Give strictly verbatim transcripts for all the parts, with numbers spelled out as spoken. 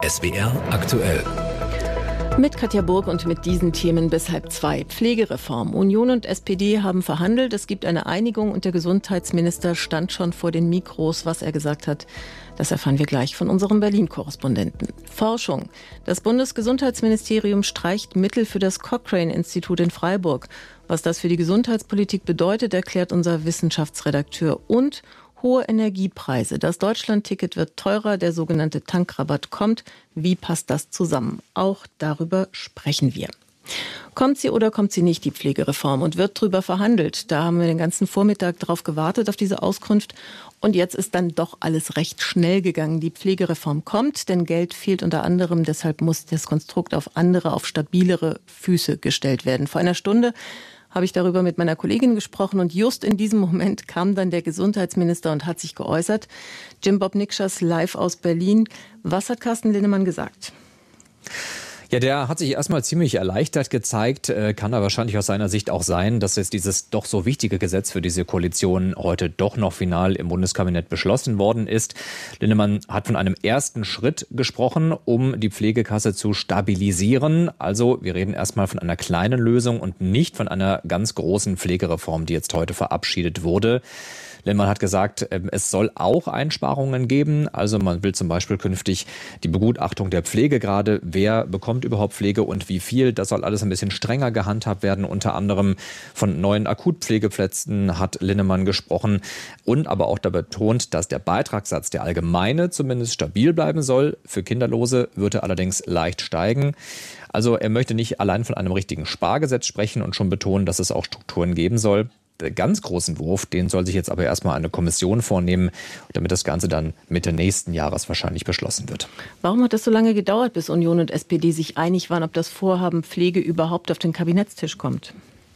S W R aktuell. Mit Katja Burg und mit diesen Themen bis halb zwei. Pflegereform. Union und S P D haben verhandelt. Es gibt eine Einigung und der Gesundheitsminister stand schon vor den Mikros. Was er gesagt hat, das erfahren wir gleich von unserem Berlin-Korrespondenten. Forschung. Das Bundesgesundheitsministerium streicht Mittel für das Cochrane-Institut in Freiburg. Was das für die Gesundheitspolitik bedeutet, erklärt unser Wissenschaftsredakteur. Und hohe Energiepreise. Das Deutschland-Ticket wird teurer, der sogenannte Tankrabatt kommt. Wie passt das zusammen? Auch darüber sprechen wir. Kommt sie oder kommt sie nicht, die Pflegereform? Und wird darüber verhandelt? Da haben wir den ganzen Vormittag darauf gewartet, auf diese Auskunft. Und jetzt ist dann doch alles recht schnell gegangen. Die Pflegereform kommt, denn Geld fehlt unter anderem. Deshalb muss das Konstrukt auf andere, auf stabilere Füße gestellt werden. Vor einer Stunde habe ich darüber mit meiner Kollegin gesprochen und just in diesem Moment kam dann der Gesundheitsminister und hat sich geäußert. Jim Bob Nikschas live aus Berlin. Was hat Carsten Linnemann gesagt? Ja, der hat sich erstmal ziemlich erleichtert gezeigt, kann aber wahrscheinlich aus seiner Sicht auch sein, dass jetzt dieses doch so wichtige Gesetz für diese Koalition heute doch noch final im Bundeskabinett beschlossen worden ist. Linnemann hat von einem ersten Schritt gesprochen, um die Pflegekasse zu stabilisieren. Also wir reden erstmal von einer kleinen Lösung und nicht von einer ganz großen Pflegereform, die jetzt heute verabschiedet wurde. Linnemann hat gesagt, es soll auch Einsparungen geben. Also man will zum Beispiel künftig die Begutachtung der Pflegegrade. Wer bekommt überhaupt Pflege und wie viel? Das soll alles ein bisschen strenger gehandhabt werden. Unter anderem von neuen Akutpflegeplätzen hat Linnemann gesprochen und aber auch da betont, dass der Beitragssatz, der allgemeine, zumindest stabil bleiben soll. Für Kinderlose wird er allerdings leicht steigen. Also er möchte nicht allein von einem richtigen Spargesetz sprechen und schon betonen, dass es auch Strukturen geben soll. Der ganz großen Wurf, den soll sich jetzt aber erstmal eine Kommission vornehmen, damit das Ganze dann Mitte nächsten Jahres wahrscheinlich beschlossen wird. Warum hat das so lange gedauert, bis Union und S P D sich einig waren, ob das Vorhaben Pflege überhaupt auf den Kabinettstisch kommt?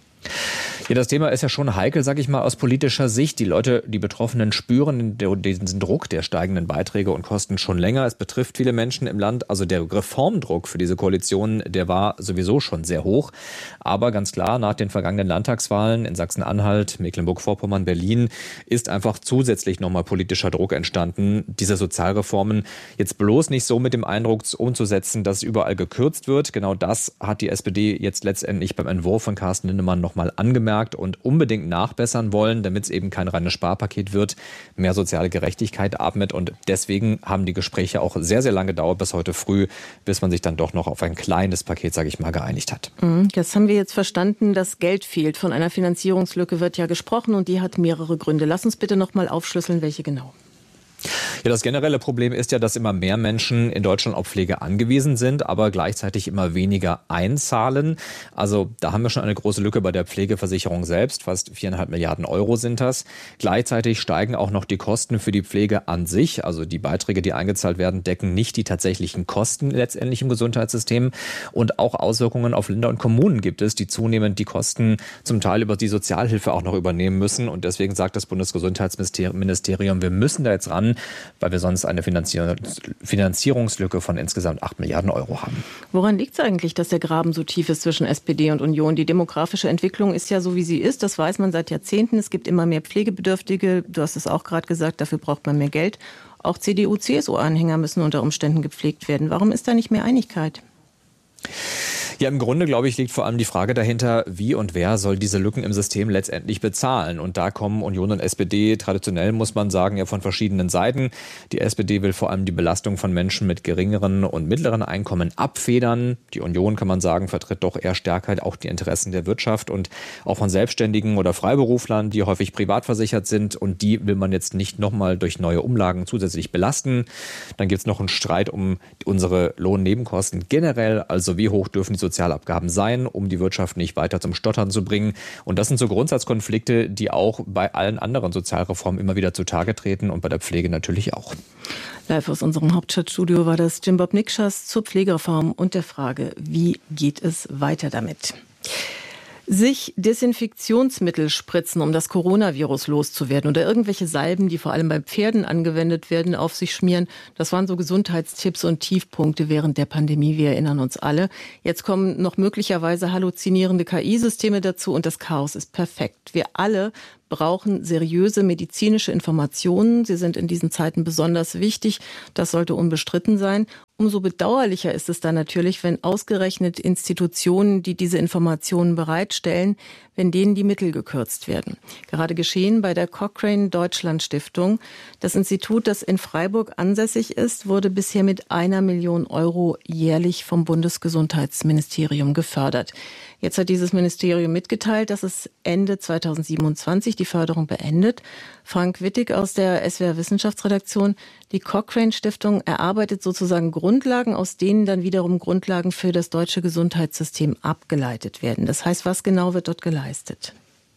Ja, das Thema ist ja schon heikel, sage ich mal, aus politischer Sicht. Die Leute, die Betroffenen spüren diesen Druck der steigenden Beiträge und Kosten schon länger. Es betrifft viele Menschen im Land. Also der Reformdruck für diese Koalition, der war sowieso schon sehr hoch. Aber ganz klar, nach den vergangenen Landtagswahlen in Sachsen-Anhalt, Mecklenburg-Vorpommern, Berlin ist einfach zusätzlich nochmal politischer Druck entstanden, diese Sozialreformen jetzt bloß nicht so mit dem Eindruck umzusetzen, dass überall gekürzt wird. Genau das hat die S P D jetzt letztendlich beim Entwurf von Carsten Linnemann nochmal angemerkt und unbedingt nachbessern wollen, damit es eben kein reines Sparpaket wird, mehr soziale Gerechtigkeit atmet. Und deswegen haben die Gespräche auch sehr, sehr lange gedauert, bis heute früh, bis man sich dann doch noch auf ein kleines Paket, sage ich mal, geeinigt hat. Das haben wir jetzt verstanden, dass Geld fehlt. Von einer Finanzierungslücke wird ja gesprochen und die hat mehrere Gründe. Lass uns bitte noch mal aufschlüsseln, welche genau. Ja, das generelle Problem ist ja, dass immer mehr Menschen in Deutschland auf Pflege angewiesen sind, aber gleichzeitig immer weniger einzahlen. Also da haben wir schon eine große Lücke bei der Pflegeversicherung selbst. Fast viereinhalb Milliarden Euro sind das. Gleichzeitig steigen auch noch die Kosten für die Pflege an sich. Also die Beiträge, die eingezahlt werden, decken nicht die tatsächlichen Kosten letztendlich im Gesundheitssystem. Und auch Auswirkungen auf Länder und Kommunen gibt es, die zunehmend die Kosten zum Teil über die Sozialhilfe auch noch übernehmen müssen. Und deswegen sagt das Bundesgesundheitsministerium, wir müssen da jetzt ran, weil wir sonst eine Finanzierungslücke von insgesamt acht Milliarden Euro haben. Woran liegt es eigentlich, dass der Graben so tief ist zwischen S P D und Union? Die demografische Entwicklung ist ja so, wie sie ist. Das weiß man seit Jahrzehnten. Es gibt immer mehr Pflegebedürftige. Du hast es auch gerade gesagt, dafür braucht man mehr Geld. Auch C D U C S U-Anhänger müssen unter Umständen gepflegt werden. Warum ist da nicht mehr Einigkeit? Ja, im Grunde, glaube ich, liegt vor allem die Frage dahinter, wie und wer soll diese Lücken im System letztendlich bezahlen. Und da kommen Union und S P D traditionell, muss man sagen, ja von verschiedenen Seiten. Die S P D will vor allem die Belastung von Menschen mit geringeren und mittleren Einkommen abfedern. Die Union, kann man sagen, vertritt doch eher stärker auch die Interessen der Wirtschaft und auch von Selbstständigen oder Freiberuflern, die häufig privat versichert sind. Und die will man jetzt nicht nochmal durch neue Umlagen zusätzlich belasten. Dann gibt es noch einen Streit um unsere Lohnnebenkosten generell. Also wie hoch dürfen die Sozialabgaben sein, um die Wirtschaft nicht weiter zum Stottern zu bringen. Und das sind so Grundsatzkonflikte, die auch bei allen anderen Sozialreformen immer wieder zutage treten und bei der Pflege natürlich auch. Live aus unserem Hauptstadtstudio war das Jim Bob Nikschas zur Pflegereform und der Frage, wie geht es weiter damit? Sich Desinfektionsmittel spritzen, um das Coronavirus loszuwerden oder irgendwelche Salben, die vor allem bei Pferden angewendet werden, auf sich schmieren. Das waren so Gesundheitstipps und Tiefpunkte während der Pandemie. Wir erinnern uns alle. Jetzt kommen noch möglicherweise halluzinierende K I-Systeme dazu und das Chaos ist perfekt. Wir alle brauchen seriöse medizinische Informationen. Sie sind in diesen Zeiten besonders wichtig. Das sollte unbestritten sein. Umso bedauerlicher ist es dann natürlich, wenn ausgerechnet Institutionen, die diese Informationen bereitstellen, wenn denen die Mittel gekürzt werden. Gerade geschehen bei der Cochrane Deutschland Stiftung. Das Institut, das in Freiburg ansässig ist, wurde bisher mit einer Million Euro jährlich vom Bundesgesundheitsministerium gefördert. Jetzt hat dieses Ministerium mitgeteilt, dass es Ende zweitausendsiebenundzwanzig die Förderung beendet. Frank Wittig aus der S W R Wissenschaftsredaktion. Die Cochrane Stiftung erarbeitet sozusagen Grundlagen, aus denen dann wiederum Grundlagen für das deutsche Gesundheitssystem abgeleitet werden. Das heißt, was genau wird dort geleistet?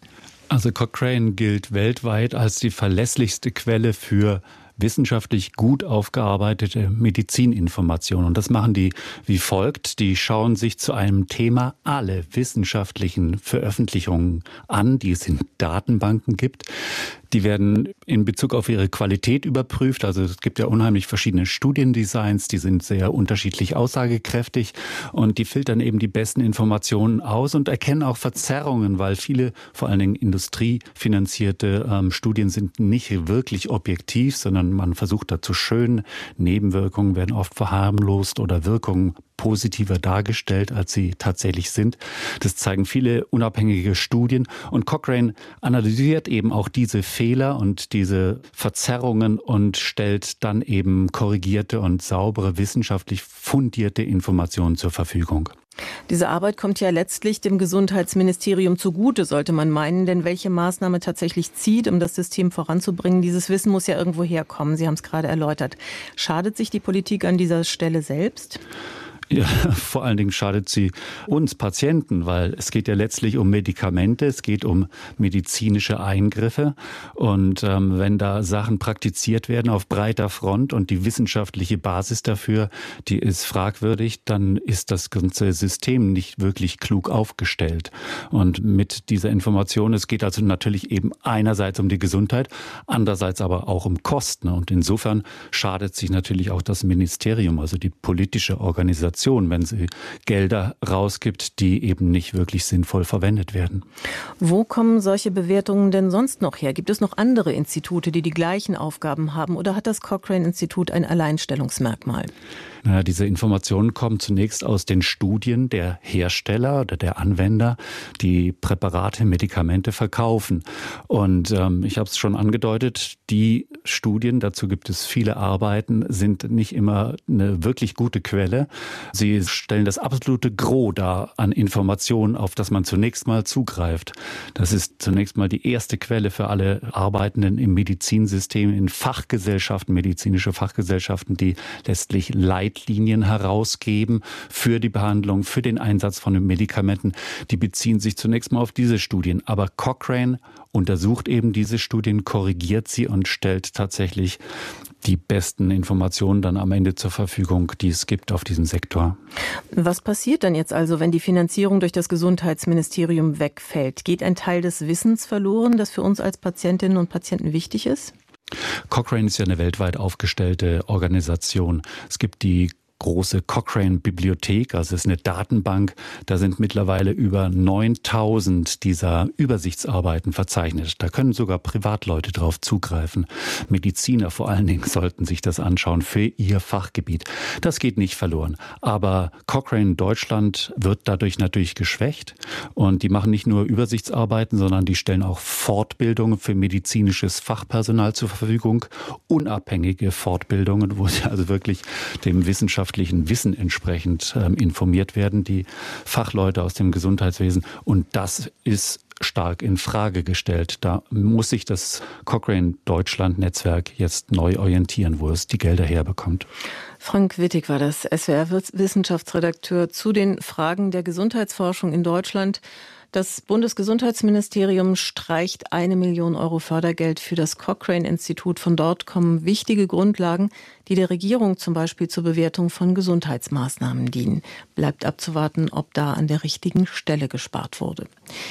Also Cochrane gilt weltweit als die verlässlichste Quelle für wissenschaftlich gut aufgearbeitete Medizininformationen. Und das machen die wie folgt. Die schauen sich zu einem Thema alle wissenschaftlichen Veröffentlichungen an, die es in Datenbanken gibt. Die werden in Bezug auf ihre Qualität überprüft. Also es gibt ja unheimlich verschiedene Studiendesigns, die sind sehr unterschiedlich aussagekräftig und die filtern eben die besten Informationen aus und erkennen auch Verzerrungen, weil viele, vor allen Dingen industriefinanzierte ähm, Studien sind nicht wirklich objektiv, sondern man versucht da zu schönen. Nebenwirkungen werden oft verharmlost oder Wirkungen positiver dargestellt, als sie tatsächlich sind. Das zeigen viele unabhängige Studien. Und Cochrane analysiert eben auch diese Fehler und diese Verzerrungen und stellt dann eben korrigierte und saubere, wissenschaftlich fundierte Informationen zur Verfügung. Diese Arbeit kommt ja letztlich dem Gesundheitsministerium zugute, sollte man meinen. Denn welche Maßnahme tatsächlich zieht, um das System voranzubringen, dieses Wissen muss ja irgendwo herkommen. Sie haben es gerade erläutert. Schadet sich die Politik an dieser Stelle selbst? Ja, vor allen Dingen schadet sie uns Patienten, weil es geht ja letztlich um Medikamente, es geht um medizinische Eingriffe. Und ähm, wenn da Sachen praktiziert werden auf breiter Front und die wissenschaftliche Basis dafür, die ist fragwürdig, dann ist das ganze System nicht wirklich klug aufgestellt. Und mit dieser Information, es geht also natürlich eben einerseits um die Gesundheit, andererseits aber auch um Kosten. Und insofern schadet sich natürlich auch das Ministerium, also die politische Organisation, wenn sie Gelder rausgibt, die eben nicht wirklich sinnvoll verwendet werden. Wo kommen solche Bewertungen denn sonst noch her? Gibt es noch andere Institute, die die gleichen Aufgaben haben, oder hat das Cochrane-Institut ein Alleinstellungsmerkmal? Na, diese Informationen kommen zunächst aus den Studien der Hersteller oder der Anwender, die Präparate, Medikamente verkaufen. Und ähm, ich habe es schon angedeutet, die Studien, dazu gibt es viele Arbeiten, sind nicht immer eine wirklich gute Quelle. Sie stellen das absolute Gros dar an Informationen, auf das man zunächst mal zugreift. Das ist zunächst mal die erste Quelle für alle Arbeitenden im Medizinsystem, in Fachgesellschaften, medizinische Fachgesellschaften, die letztlich Leitlinien herausgeben für die Behandlung, für den Einsatz von Medikamenten. Die beziehen sich zunächst mal auf diese Studien. Aber Cochrane untersucht eben diese Studien, korrigiert sie und stellt tatsächlich die besten Informationen dann am Ende zur Verfügung, die es gibt auf diesem Sektor. Was passiert dann jetzt also, wenn die Finanzierung durch das Gesundheitsministerium wegfällt? Geht ein Teil des Wissens verloren, das für uns als Patientinnen und Patienten wichtig ist? Cochrane ist ja eine weltweit aufgestellte Organisation. Es gibt die große Cochrane-Bibliothek, also es ist eine Datenbank. Da sind mittlerweile über neuntausend dieser Übersichtsarbeiten verzeichnet. Da können sogar Privatleute drauf zugreifen. Mediziner vor allen Dingen sollten sich das anschauen für ihr Fachgebiet. Das geht nicht verloren. Aber Cochrane Deutschland wird dadurch natürlich geschwächt. Und die machen nicht nur Übersichtsarbeiten, sondern die stellen auch Fortbildungen für medizinisches Fachpersonal zur Verfügung. Unabhängige Fortbildungen, wo sie also wirklich dem Wissenschaft Wissen entsprechend ähm, informiert werden, die Fachleute aus dem Gesundheitswesen. Und das ist stark in Frage gestellt. Da muss sich das Cochrane Deutschland Netzwerk jetzt neu orientieren, wo es die Gelder herbekommt. Frank Wittig war das, S W R-Wissenschaftsredakteur zu den Fragen der Gesundheitsforschung in Deutschland. Das Bundesgesundheitsministerium streicht eine Million Euro Fördergeld für das Cochrane-Institut. Von dort kommen wichtige Grundlagen, die der Regierung zum Beispiel zur Bewertung von Gesundheitsmaßnahmen dienen. Bleibt abzuwarten, ob da an der richtigen Stelle gespart wurde.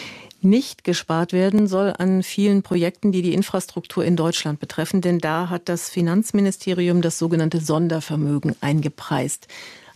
Nicht gespart werden soll an vielen Projekten, die die Infrastruktur in Deutschland betreffen, denn da hat das Finanzministerium das sogenannte Sondervermögen eingepreist.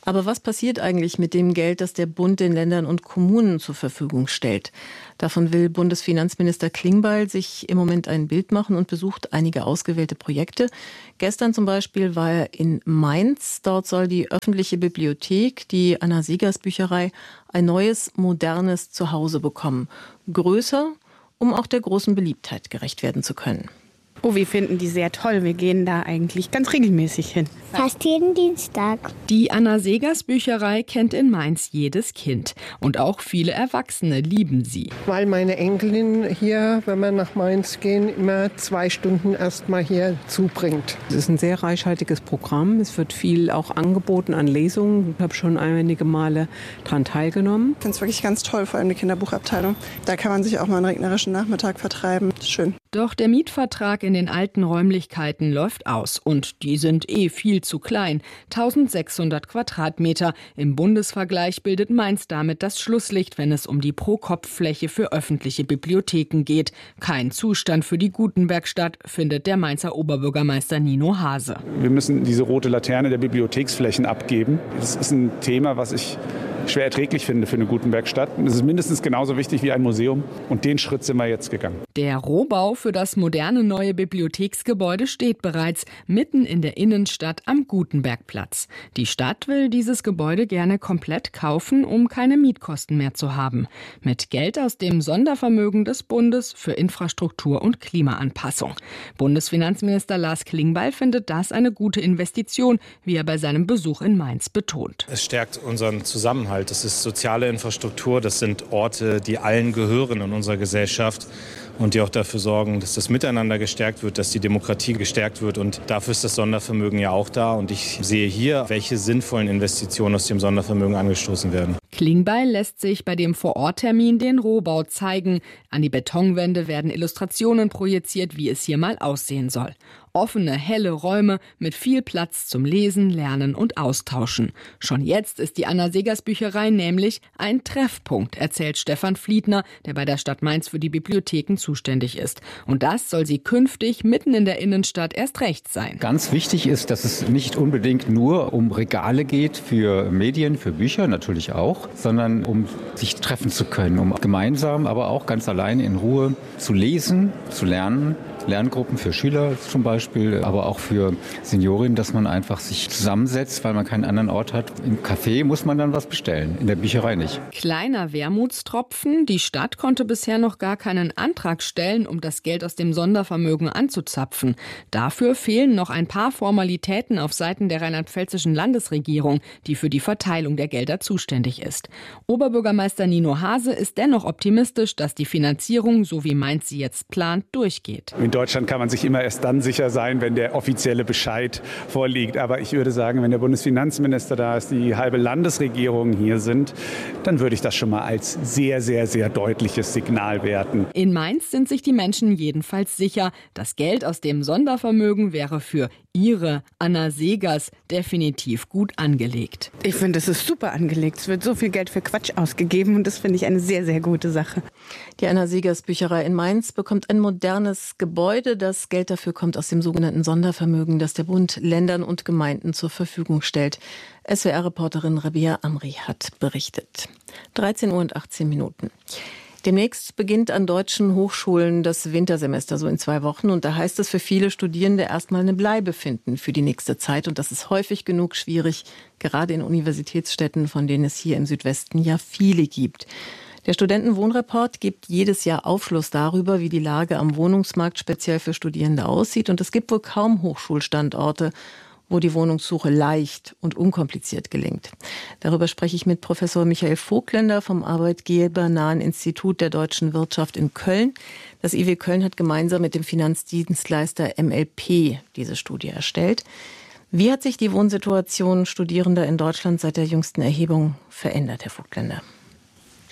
Aber was passiert eigentlich mit dem Geld, das der Bund den Ländern und Kommunen zur Verfügung stellt? Davon will Bundesfinanzminister Klingbeil sich im Moment ein Bild machen und besucht einige ausgewählte Projekte. Gestern zum Beispiel war er in Mainz. Dort soll die öffentliche Bibliothek, die Anna-Seghers-Bücherei, ein neues, modernes Zuhause bekommen. Größer, um auch der großen Beliebtheit gerecht werden zu können. Oh, wir finden die sehr toll. Wir gehen da eigentlich ganz regelmäßig hin. Fast jeden Dienstag. Die Anna-Seghers-Bücherei kennt in Mainz jedes Kind. Und auch viele Erwachsene lieben sie. Weil meine Enkelin hier, wenn wir nach Mainz gehen, immer zwei Stunden erst mal hier zubringt. Es ist ein sehr reichhaltiges Programm. Es wird viel auch angeboten an Lesungen. Ich habe schon einige Male daran teilgenommen. Ich finde es wirklich ganz toll, vor allem die Kinderbuchabteilung. Da kann man sich auch mal einen regnerischen Nachmittag vertreiben. Das ist schön. Doch der Mietvertrag in den alten Räumlichkeiten läuft aus. Und die sind eh viel zu klein. eintausendsechshundert Quadratmeter. Im Bundesvergleich bildet Mainz damit das Schlusslicht, wenn es um die Pro-Kopf-Fläche für öffentliche Bibliotheken geht. Kein Zustand für die Gutenbergstadt, findet der Mainzer Oberbürgermeister Nino Hase. Wir müssen diese rote Laterne der Bibliotheksflächen abgeben. Das ist ein Thema, was ich schwer erträglich finde für eine Gutenbergstadt. Es ist mindestens genauso wichtig wie ein Museum. Und den Schritt sind wir jetzt gegangen. Der Rohbau für das moderne neue Bibliotheksgebäude steht bereits mitten in der Innenstadt am Gutenbergplatz. Die Stadt will dieses Gebäude gerne komplett kaufen, um keine Mietkosten mehr zu haben. Mit Geld aus dem Sondervermögen des Bundes für Infrastruktur und Klimaanpassung. Bundesfinanzminister Lars Klingbeil findet das eine gute Investition, wie er bei seinem Besuch in Mainz betont. Es stärkt unseren Zusammenhalt. Das ist soziale Infrastruktur, das sind Orte, die allen gehören in unserer Gesellschaft und die auch dafür sorgen, dass das Miteinander gestärkt wird, dass die Demokratie gestärkt wird. Und dafür ist das Sondervermögen ja auch da. Und ich sehe hier, welche sinnvollen Investitionen aus dem Sondervermögen angestoßen werden. Klingbeil lässt sich bei dem Vororttermin den Rohbau zeigen. An die Betonwände werden Illustrationen projiziert, wie es hier mal aussehen soll. Offene, helle Räume mit viel Platz zum Lesen, Lernen und Austauschen. Schon jetzt ist die Anna-Seghers-Bücherei nämlich ein Treffpunkt, erzählt Stefan Fliedner, der bei der Stadt Mainz für die Bibliotheken zuständig ist. Und das soll sie künftig mitten in der Innenstadt erst recht sein. Ganz wichtig ist, dass es nicht unbedingt nur um Regale geht für Medien, für Bücher natürlich auch, sondern um sich treffen zu können, um gemeinsam, aber auch ganz alleine in Ruhe zu lesen, zu lernen. Lerngruppen für Schüler zum Beispiel, aber auch für Seniorinnen, dass man einfach sich zusammensetzt, weil man keinen anderen Ort hat. Im Café muss man dann was bestellen, in der Bücherei nicht. Kleiner Wermutstropfen. Die Stadt konnte bisher noch gar keinen Antrag stellen, um das Geld aus dem Sondervermögen anzuzapfen. Dafür fehlen noch ein paar Formalitäten auf Seiten der rheinland-pfälzischen Landesregierung, die für die Verteilung der Gelder zuständig ist. Oberbürgermeister Nino Hase ist dennoch optimistisch, dass die Finanzierung, so wie Mainz sie jetzt plant, durchgeht. In Deutschland kann man sich immer erst dann sicher sein, wenn der offizielle Bescheid vorliegt. Aber ich würde sagen, wenn der Bundesfinanzminister da ist, die halbe Landesregierung hier sind, dann würde ich das schon mal als sehr, sehr, sehr deutliches Signal werten. In Mainz sind sich die Menschen jedenfalls sicher, das Geld aus dem Sondervermögen wäre für ihre Anna Seghers definitiv gut angelegt. Ich finde, es ist super angelegt. Es wird so viel Geld für Quatsch ausgegeben und das finde ich eine sehr, sehr gute Sache. Die Anna-Seghers-Bücherei in Mainz bekommt ein modernes Gebäude. Das Geld dafür kommt aus dem sogenannten Sondervermögen, das der Bund Ländern und Gemeinden zur Verfügung stellt. S W R-Reporterin Rabia Amri hat berichtet. dreizehn Uhr und achtzehn Minuten. Demnächst beginnt an deutschen Hochschulen das Wintersemester, so in zwei Wochen. Und da heißt es für viele Studierende erstmal eine Bleibe finden für die nächste Zeit. Und das ist häufig genug schwierig, gerade in Universitätsstädten, von denen es hier im Südwesten ja viele gibt. Der Studentenwohnreport gibt jedes Jahr Aufschluss darüber, wie die Lage am Wohnungsmarkt speziell für Studierende aussieht. Und es gibt wohl kaum Hochschulstandorte, wo die Wohnungssuche leicht und unkompliziert gelingt. Darüber spreche ich mit Professor Michael Vogtländer vom Arbeitgebernahen Institut der deutschen Wirtschaft in Köln. Das I W Köln hat gemeinsam mit dem Finanzdienstleister M L P diese Studie erstellt. Wie hat sich die Wohnsituation Studierender in Deutschland seit der jüngsten Erhebung verändert, Herr Vogtländer?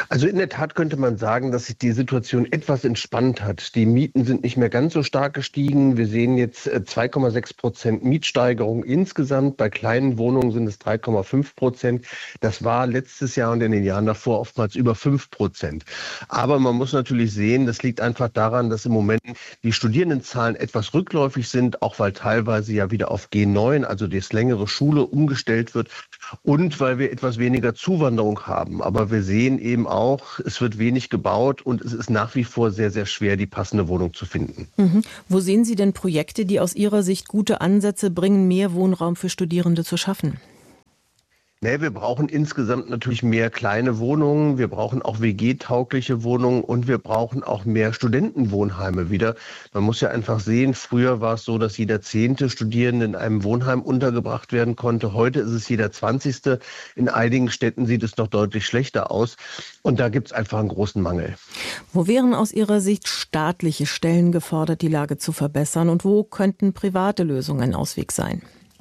Also in der Tat könnte man sagen, dass sich die Situation etwas entspannt hat. Die Mieten sind nicht mehr ganz so stark gestiegen. Wir sehen jetzt zwei Komma sechs Prozent Mietsteigerung insgesamt. Bei kleinen Wohnungen sind es drei Komma fünf Prozent. Das war letztes Jahr und in den Jahren davor oftmals über fünf Prozent. Aber man muss natürlich sehen, das liegt einfach daran, dass im Moment die Studierendenzahlen etwas rückläufig sind, auch weil teilweise ja wieder auf G neun, also das längere Schule, umgestellt wird und weil wir etwas weniger Zuwanderung haben. Aber wir sehen eben auch, es wird wenig gebaut und es ist nach wie vor sehr, sehr schwer, die passende Wohnung zu finden. Mhm. Wo sehen Sie denn Projekte, die aus Ihrer Sicht gute Ansätze bringen, mehr Wohnraum für Studierende zu schaffen? Nee, wir brauchen insgesamt natürlich mehr kleine Wohnungen, wir brauchen auch W G-taugliche Wohnungen und wir brauchen auch mehr Studentenwohnheime wieder. Man muss ja einfach sehen, früher war es so, dass jeder zehnte Studierende in einem Wohnheim untergebracht werden konnte. Heute ist es jeder zwanzigste. In einigen Städten sieht es noch deutlich schlechter aus und da gibt es einfach einen großen Mangel. Wo wären aus Ihrer Sicht staatliche Stellen gefordert, die Lage zu verbessern und wo könnten private Lösungen ein Ausweg sein?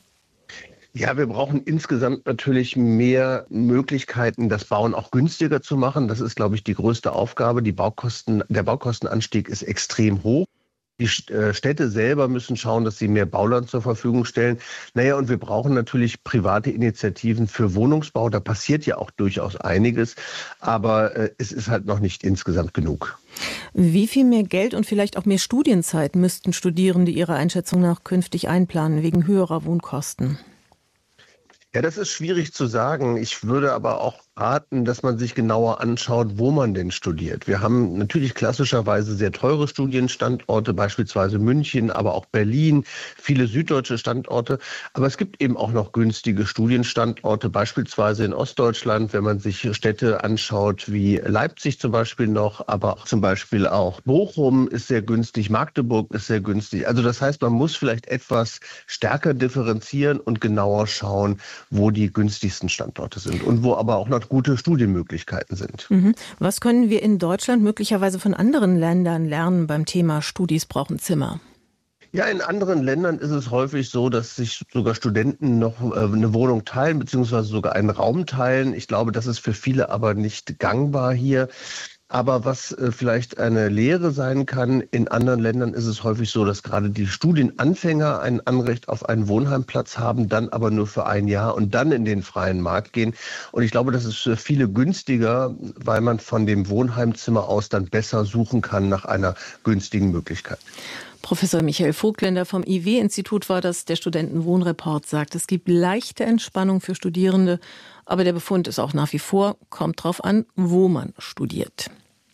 Ja, wir brauchen insgesamt natürlich mehr Möglichkeiten, das Bauen auch günstiger zu machen. Das ist, glaube ich, die größte Aufgabe. Die Baukosten, der Baukostenanstieg ist extrem hoch. Die Städte selber müssen schauen, dass sie mehr Bauland zur Verfügung stellen. Naja, und wir brauchen natürlich private Initiativen für Wohnungsbau. Da passiert ja auch durchaus einiges. Aber äh, es ist halt noch nicht insgesamt genug. Wie viel mehr Geld und vielleicht auch mehr Studienzeit müssten Studierende Ihrer Einschätzung nach künftig einplanen wegen höherer Wohnkosten? Ja, das ist schwierig zu sagen. Ich würde aber auch raten, dass man sich genauer anschaut, wo man denn studiert. Wir haben natürlich klassischerweise sehr teure Studienstandorte, beispielsweise München, aber auch Berlin, viele süddeutsche Standorte. Aber es gibt eben auch noch günstige Studienstandorte, beispielsweise in Ostdeutschland, wenn man sich Städte anschaut wie Leipzig zum Beispiel noch, aber auch zum Beispiel auch Bochum ist sehr günstig, Magdeburg ist sehr günstig. Also das heißt, man muss vielleicht etwas stärker differenzieren und genauer schauen, wo die günstigsten Standorte sind und wo aber auch noch gute Studienmöglichkeiten sind. Mhm. Was können wir in Deutschland möglicherweise von anderen Ländern lernen beim Thema Studis brauchen Zimmer? Ja, in anderen Ländern ist es häufig so, dass sich sogar Studenten noch äh, eine Wohnung teilen, beziehungsweise sogar einen Raum teilen. Ich glaube, das ist für viele aber nicht gangbar hier. Aber was äh, vielleicht eine Lehre sein kann, in anderen Ländern ist es häufig so, dass gerade die Studienanfänger ein Anrecht auf einen Wohnheimplatz haben, dann aber nur für ein Jahr und dann in den freien Markt gehen. Und ich glaube, das ist für viele günstiger, weil man von dem Wohnheimzimmer aus dann besser suchen kann nach einer günstigen Möglichkeit. Professor Michael Vogtländer vom I W-Institut war das. Der Studentenwohnreport sagt, es gibt leichte Entspannung für Studierende, aber der Befund ist auch nach wie vor, kommt drauf an, wo man studiert.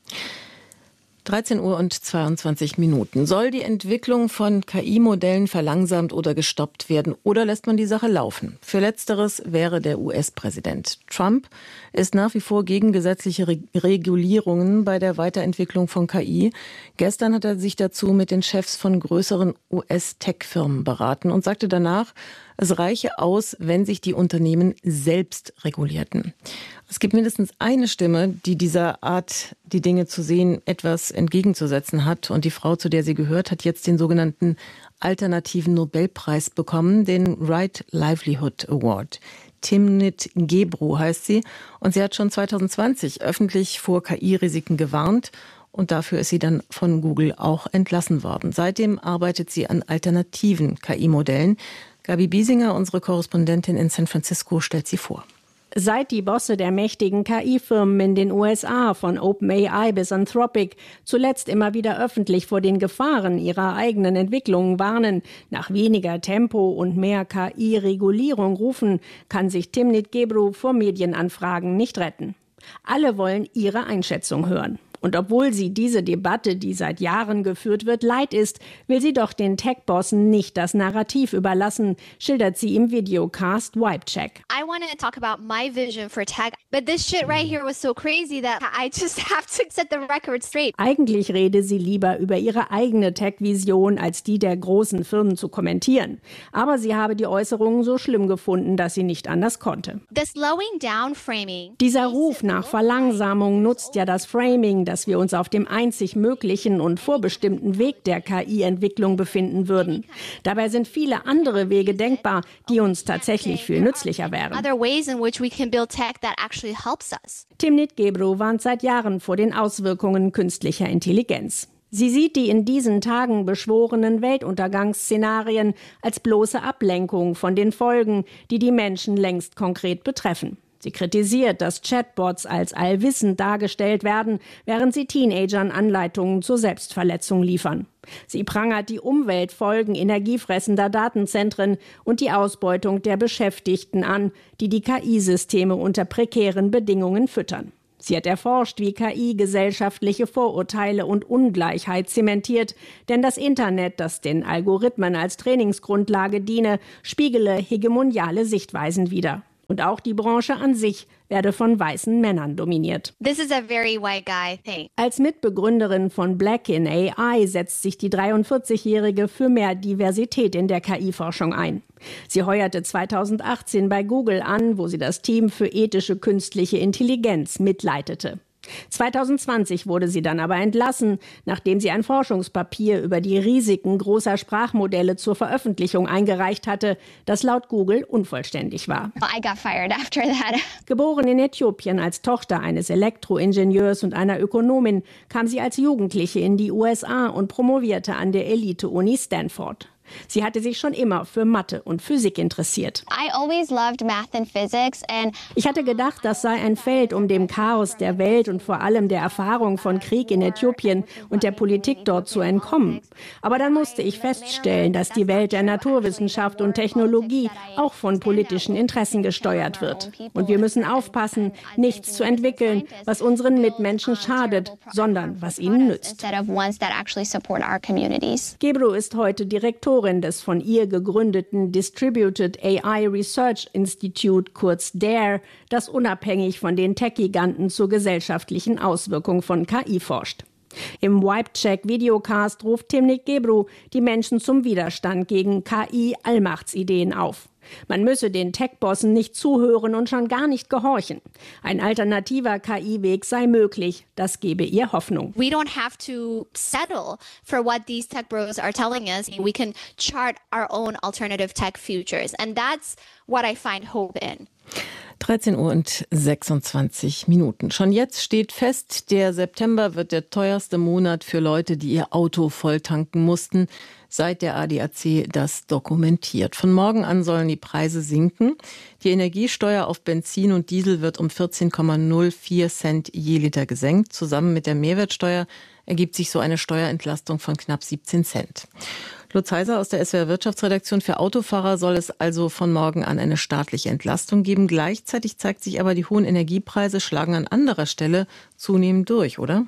dreizehn Uhr und zweiundzwanzig Minuten. Soll die Entwicklung von K I-Modellen verlangsamt oder gestoppt werden oder lässt man die Sache laufen? Für Letzteres wäre der U S-Präsident. Trump ist nach wie vor gegen gesetzliche Re- Regulierungen bei der Weiterentwicklung von K I. Gestern hat er sich dazu mit den Chefs von größeren U S-Tech-Firmen beraten und sagte danach, es reiche aus, wenn sich die Unternehmen selbst regulierten. Es gibt mindestens eine Stimme, die dieser Art, die Dinge zu sehen, etwas entgegenzusetzen hat. Und die Frau, zu der sie gehört, hat jetzt den sogenannten alternativen Nobelpreis bekommen, den Right Livelihood Award. Timnit Gebru heißt sie. Und sie hat schon zwanzig zwanzig öffentlich vor K I-Risiken gewarnt. Und dafür ist sie dann von Google auch entlassen worden. Seitdem arbeitet sie an alternativen K I-Modellen. Gabi Biesinger, unsere Korrespondentin in San Francisco, stellt sie vor. Seit die Bosse der mächtigen K I-Firmen in den U S A, von OpenAI bis Anthropic, zuletzt immer wieder öffentlich vor den Gefahren ihrer eigenen Entwicklungen warnen, nach weniger Tempo und mehr K I-Regulierung rufen, kann sich Timnit Gebru vor Medienanfragen nicht retten. Alle wollen ihre Einschätzung hören. Und obwohl sie diese Debatte, die seit Jahren geführt wird, leid ist, will sie doch den Tech-Bossen nicht das Narrativ überlassen, schildert sie im Videocast Vibe Check. I want to talk about my vision for tech, but this shit right here was so crazy that I just have to set the record straight. Eigentlich rede sie lieber über ihre eigene Tech-Vision, als die der großen Firmen zu kommentieren. Aber sie habe die Äußerungen so schlimm gefunden, dass sie nicht anders konnte. The slowing down framing. Dieser Ruf nach Verlangsamung nutzt ja das Framing, dass wir uns auf dem einzig möglichen und vorbestimmten Weg der K I-Entwicklung befinden würden. Dabei sind viele andere Wege denkbar, die uns tatsächlich viel nützlicher wären. Timnit Gebru warnt seit Jahren vor den Auswirkungen künstlicher Intelligenz. Sie sieht die in diesen Tagen beschworenen Weltuntergangsszenarien als bloße Ablenkung von den Folgen, die die Menschen längst konkret betreffen. Sie kritisiert, dass Chatbots als allwissend dargestellt werden, während sie Teenagern Anleitungen zur Selbstverletzung liefern. Sie prangert die Umweltfolgen energiefressender Datenzentren und die Ausbeutung der Beschäftigten an, die die K I-Systeme unter prekären Bedingungen füttern. Sie hat erforscht, wie K I gesellschaftliche Vorurteile und Ungleichheit zementiert, denn das Internet, das den Algorithmen als Trainingsgrundlage diene, spiegele hegemoniale Sichtweisen wider. Und auch die Branche an sich werde von weißen Männern dominiert. This is a very white guy thing. Als Mitbegründerin von Black in A I setzt sich die dreiundvierzigjährige für mehr Diversität in der K I-Forschung ein. Sie heuerte zweitausendachtzehn bei Google an, wo sie das Team für ethische künstliche Intelligenz mitleitete. zweitausendzwanzig wurde sie dann aber entlassen, nachdem sie ein Forschungspapier über die Risiken großer Sprachmodelle zur Veröffentlichung eingereicht hatte, das laut Google unvollständig war. I got fired after that. Geboren in Äthiopien als Tochter eines Elektroingenieurs und einer Ökonomin, kam sie als Jugendliche in die U S A und promovierte an der Elite-Uni Stanford. Sie hatte sich schon immer für Mathe und Physik interessiert. I always loved math and physics and ich hatte gedacht, das sei ein Feld, um dem Chaos der Welt und vor allem der Erfahrung von Krieg in Äthiopien und der Politik dort zu entkommen. Aber dann musste ich feststellen, dass die Welt der Naturwissenschaft und Technologie auch von politischen Interessen gesteuert wird. Und wir müssen aufpassen, nichts zu entwickeln, was unseren Mitmenschen schadet, sondern was ihnen nützt. Gebru ist heute Direktorin des von ihr gegründeten Distributed A I Research Institute, kurz D A R E, das unabhängig von den Tech-Giganten zur gesellschaftlichen Auswirkung von K I forscht. Im Wipe-Check-Videocast ruft Timnit Gebru die Menschen zum Widerstand gegen K I-Allmachtsideen auf. Man müsse den Tech-Bossen nicht zuhören und schon gar nicht gehorchen. Ein alternativer K I-Weg sei möglich, das gebe ihr Hoffnung. We don't have to settle for what these tech bros are telling us. We can chart our own alternative tech futures. And that's what I find hope in. dreizehn Uhr und sechsundzwanzig Minuten. Schon jetzt steht fest, der September wird der teuerste Monat für Leute, die ihr Auto volltanken mussten, seit der A D A C das dokumentiert. Von morgen an sollen die Preise sinken. Die Energiesteuer auf Benzin und Diesel wird um vierzehn Komma null vier Cent je Liter gesenkt. Zusammen mit der Mehrwertsteuer ergibt sich so eine Steuerentlastung von knapp siebzehn Cent. Lutz Heiser aus der S W R Wirtschaftsredaktion: Für Autofahrer soll es also von morgen an eine staatliche Entlastung geben. Gleichzeitig zeigt sich aber, die hohen Energiepreise schlagen an anderer Stelle zunehmend durch, oder?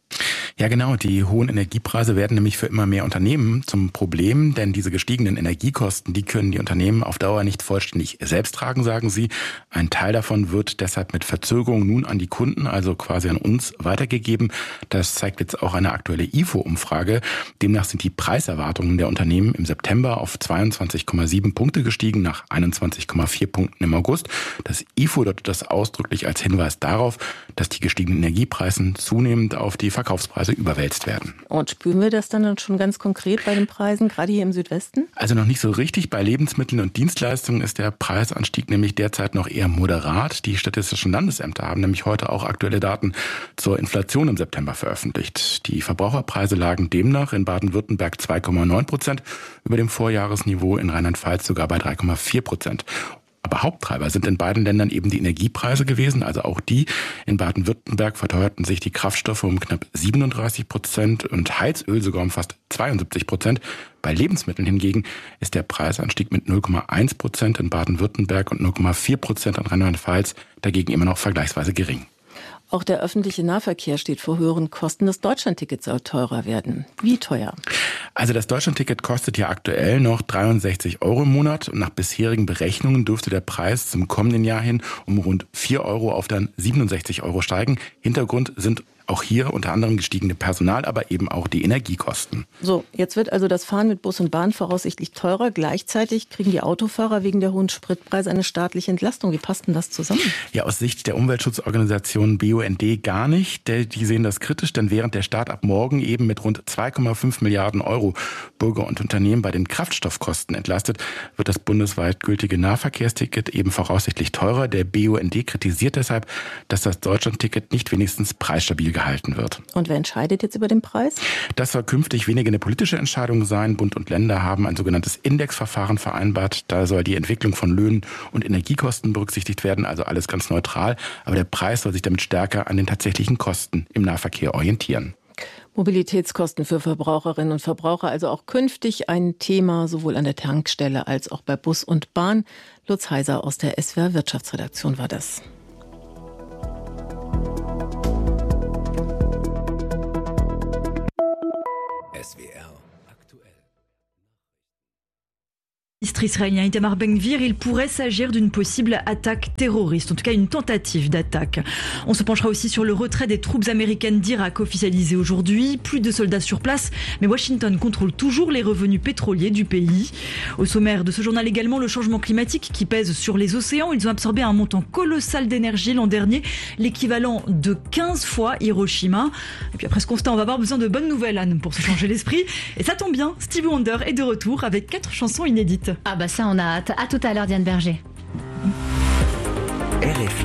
Ja, genau. Die hohen Energiepreise werden nämlich für immer mehr Unternehmen zum Problem, denn diese gestiegenen Energiekosten, die können die Unternehmen auf Dauer nicht vollständig selbst tragen, sagen sie. Ein Teil davon wird deshalb mit Verzögerung nun an die Kunden, also quasi an uns, weitergegeben. Das zeigt jetzt auch eine aktuelle I F O-Umfrage. Demnach sind die Preiserwartungen der Unternehmen im September auf zweiundzwanzig Komma sieben Punkte gestiegen, nach einundzwanzig Komma vier Punkten im August. Das I F O deutet das ausdrücklich als Hinweis darauf, dass die gestiegenen Energiepreise zunehmend auf die Verkaufspreise überwälzt werden. Und spüren wir das dann schon ganz konkret bei den Preisen, gerade hier im Südwesten? Also noch nicht so richtig. Bei Lebensmitteln und Dienstleistungen ist der Preisanstieg nämlich derzeit noch eher moderat. Die statistischen Landesämter haben nämlich heute auch aktuelle Daten zur Inflation im September veröffentlicht. Die Verbraucherpreise lagen demnach in Baden-Württemberg zwei Komma neun Prozent über dem Vorjahresniveau, in Rheinland-Pfalz sogar bei drei Komma vier Prozent. Aber Haupttreiber sind in beiden Ländern eben die Energiepreise gewesen, also auch die. In Baden-Württemberg verteuerten sich die Kraftstoffe um knapp siebenunddreißig Prozent und Heizöl sogar um fast zweiundsiebzig Prozent. Bei Lebensmitteln hingegen ist der Preisanstieg mit null Komma eins Prozent in Baden-Württemberg und null Komma vier Prozent in Rheinland-Pfalz dagegen immer noch vergleichsweise gering. Auch der öffentliche Nahverkehr steht vor höheren Kosten. Das Deutschlandticket soll teurer werden. Wie teuer? Also das Deutschlandticket kostet ja aktuell noch dreiundsechzig Euro im Monat. Und nach bisherigen Berechnungen dürfte der Preis zum kommenden Jahr hin um rund vier Euro auf dann siebenundsechzig Euro steigen. Hintergrund sind Auch hier unter anderem gestiegene Personal, aber eben auch die Energiekosten. So, jetzt wird also das Fahren mit Bus und Bahn voraussichtlich teurer. Gleichzeitig kriegen die Autofahrer wegen der hohen Spritpreise eine staatliche Entlastung. Wie passt denn das zusammen? Ja, aus Sicht der Umweltschutzorganisation B U N D gar nicht. Die sehen das kritisch, denn während der Staat ab morgen eben mit rund zwei Komma fünf Milliarden Euro Bürger und Unternehmen bei den Kraftstoffkosten entlastet, wird das bundesweit gültige Nahverkehrsticket eben voraussichtlich teurer. Der B U N D kritisiert deshalb, dass das Deutschlandticket nicht wenigstens preisstabil gehalten wird. Und wer entscheidet jetzt über den Preis? Das soll künftig weniger eine politische Entscheidung sein. Bund und Länder haben ein sogenanntes Indexverfahren vereinbart. Da soll die Entwicklung von Löhnen und Energiekosten berücksichtigt werden, also alles ganz neutral. Aber der Preis soll sich damit stärker an den tatsächlichen Kosten im Nahverkehr orientieren. Mobilitätskosten für Verbraucherinnen und Verbraucher, also auch künftig ein Thema, sowohl an der Tankstelle als auch bei Bus und Bahn. Lutz Heiser aus der S W R Wirtschaftsredaktion war das. S W R aktuell. Ministre israélien Itamar Ben-Gvir, il pourrait s'agir d'une possible attaque terroriste, en tout cas une tentative d'attaque. On se penchera aussi sur le retrait des troupes américaines d'Irak officialisé aujourd'hui. Plus de soldats sur place, mais Washington contrôle toujours les revenus pétroliers du pays. Au sommaire de ce journal également, le changement climatique qui pèse sur les océans. Ils ont absorbé un montant colossal d'énergie l'an dernier, l'équivalent de quinze fois Hiroshima. Et puis après ce constat, on va avoir besoin de bonnes nouvelles, Anne, pour se changer l'esprit. Et ça tombe bien, Stevie Wonder est de retour avec quatre chansons inédites. Ah bah ça on a hâte. À tout à l'heure Diane Berger. R F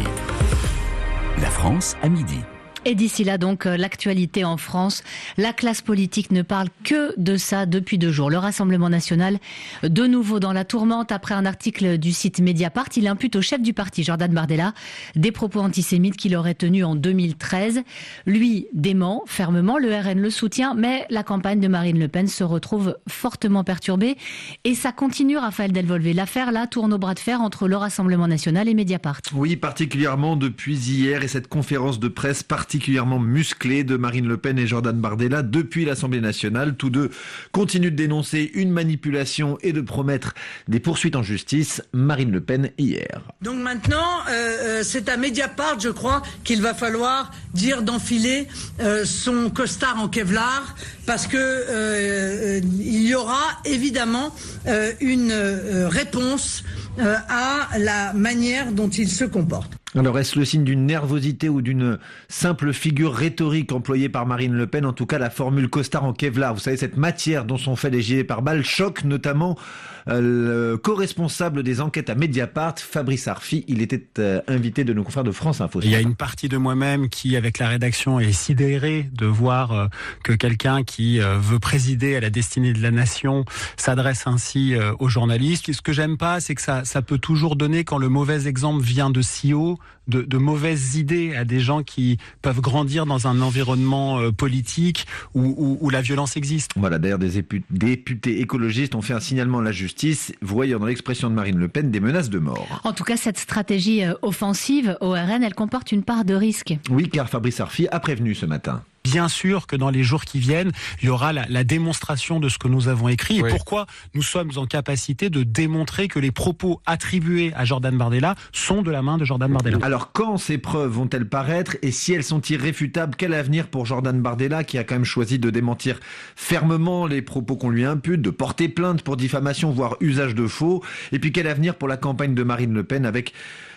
I. La France à midi. Et d'ici là, donc, l'actualité en France. La classe politique ne parle que de ça depuis deux jours. Le Rassemblement national, de nouveau dans la tourmente, après un article du site Mediapart. Il impute au chef du parti, Jordan Bardella, des propos antisémites qu'il aurait tenus en deux mille treize. Lui dément fermement, le R N le soutient, mais la campagne de Marine Le Pen se retrouve fortement perturbée. Et ça continue, Raphaël Delvolvé. L'affaire, là, tourne au bras de fer entre le Rassemblement national et Mediapart. Oui, particulièrement depuis hier et cette conférence de presse particulièrement musclée de Marine Le Pen et Jordan Bardella depuis l'Assemblée nationale. Tous deux continuent de dénoncer une manipulation et de promettre des poursuites en justice. Marine Le Pen hier. Donc maintenant, euh, c'est à Mediapart, je crois, qu'il va falloir dire d'enfiler euh, son costard en Kevlar, parce que euh, il y aura évidemment euh, une euh, réponse euh, à la manière dont il se comporte. Alors est-ce le signe d'une nervosité ou d'une simple figure rhétorique employée par Marine Le Pen? En tout cas, la formule costard en Kevlar, vous savez, cette matière dont sont faits les gilets pare-balles, choque notamment euh, le co-responsable des enquêtes à Mediapart, Fabrice Arfi. Il était euh, invité de nos confrères de France Info. Il y a une partie de moi-même qui, avec la rédaction, est sidérée de voir euh, que quelqu'un qui euh, veut présider à la destinée de la nation s'adresse ainsi euh, aux journalistes. Ce que j'aime pas, c'est que ça, ça peut toujours donner, quand le mauvais exemple vient de si haut, De, de mauvaises idées à des gens qui peuvent grandir dans un environnement euh, politique où, où, où la violence existe. Voilà, d'ailleurs, des députés écologistes ont fait un signalement à la justice, voyant dans l'expression de Marine Le Pen des menaces de mort. En tout cas, cette stratégie euh, offensive au R N, elle comporte une part de risque. Oui, car Fabrice Arfi a prévenu ce matin. Bien sûr que dans les jours qui viennent, il y aura la, la démonstration de ce que nous avons écrit. Oui. Et pourquoi nous sommes en capacité de démontrer que les propos attribués à Jordan Bardella sont de la main de Jordan Bardella. Alors quand ces preuves vont-elles paraître? Et si elles sont irréfutables, quel avenir pour Jordan Bardella, qui a quand même choisi de démentir fermement les propos qu'on lui impute, de porter plainte pour diffamation, voire usage de faux? Et puis quel avenir pour la campagne de Marine Le Pen avec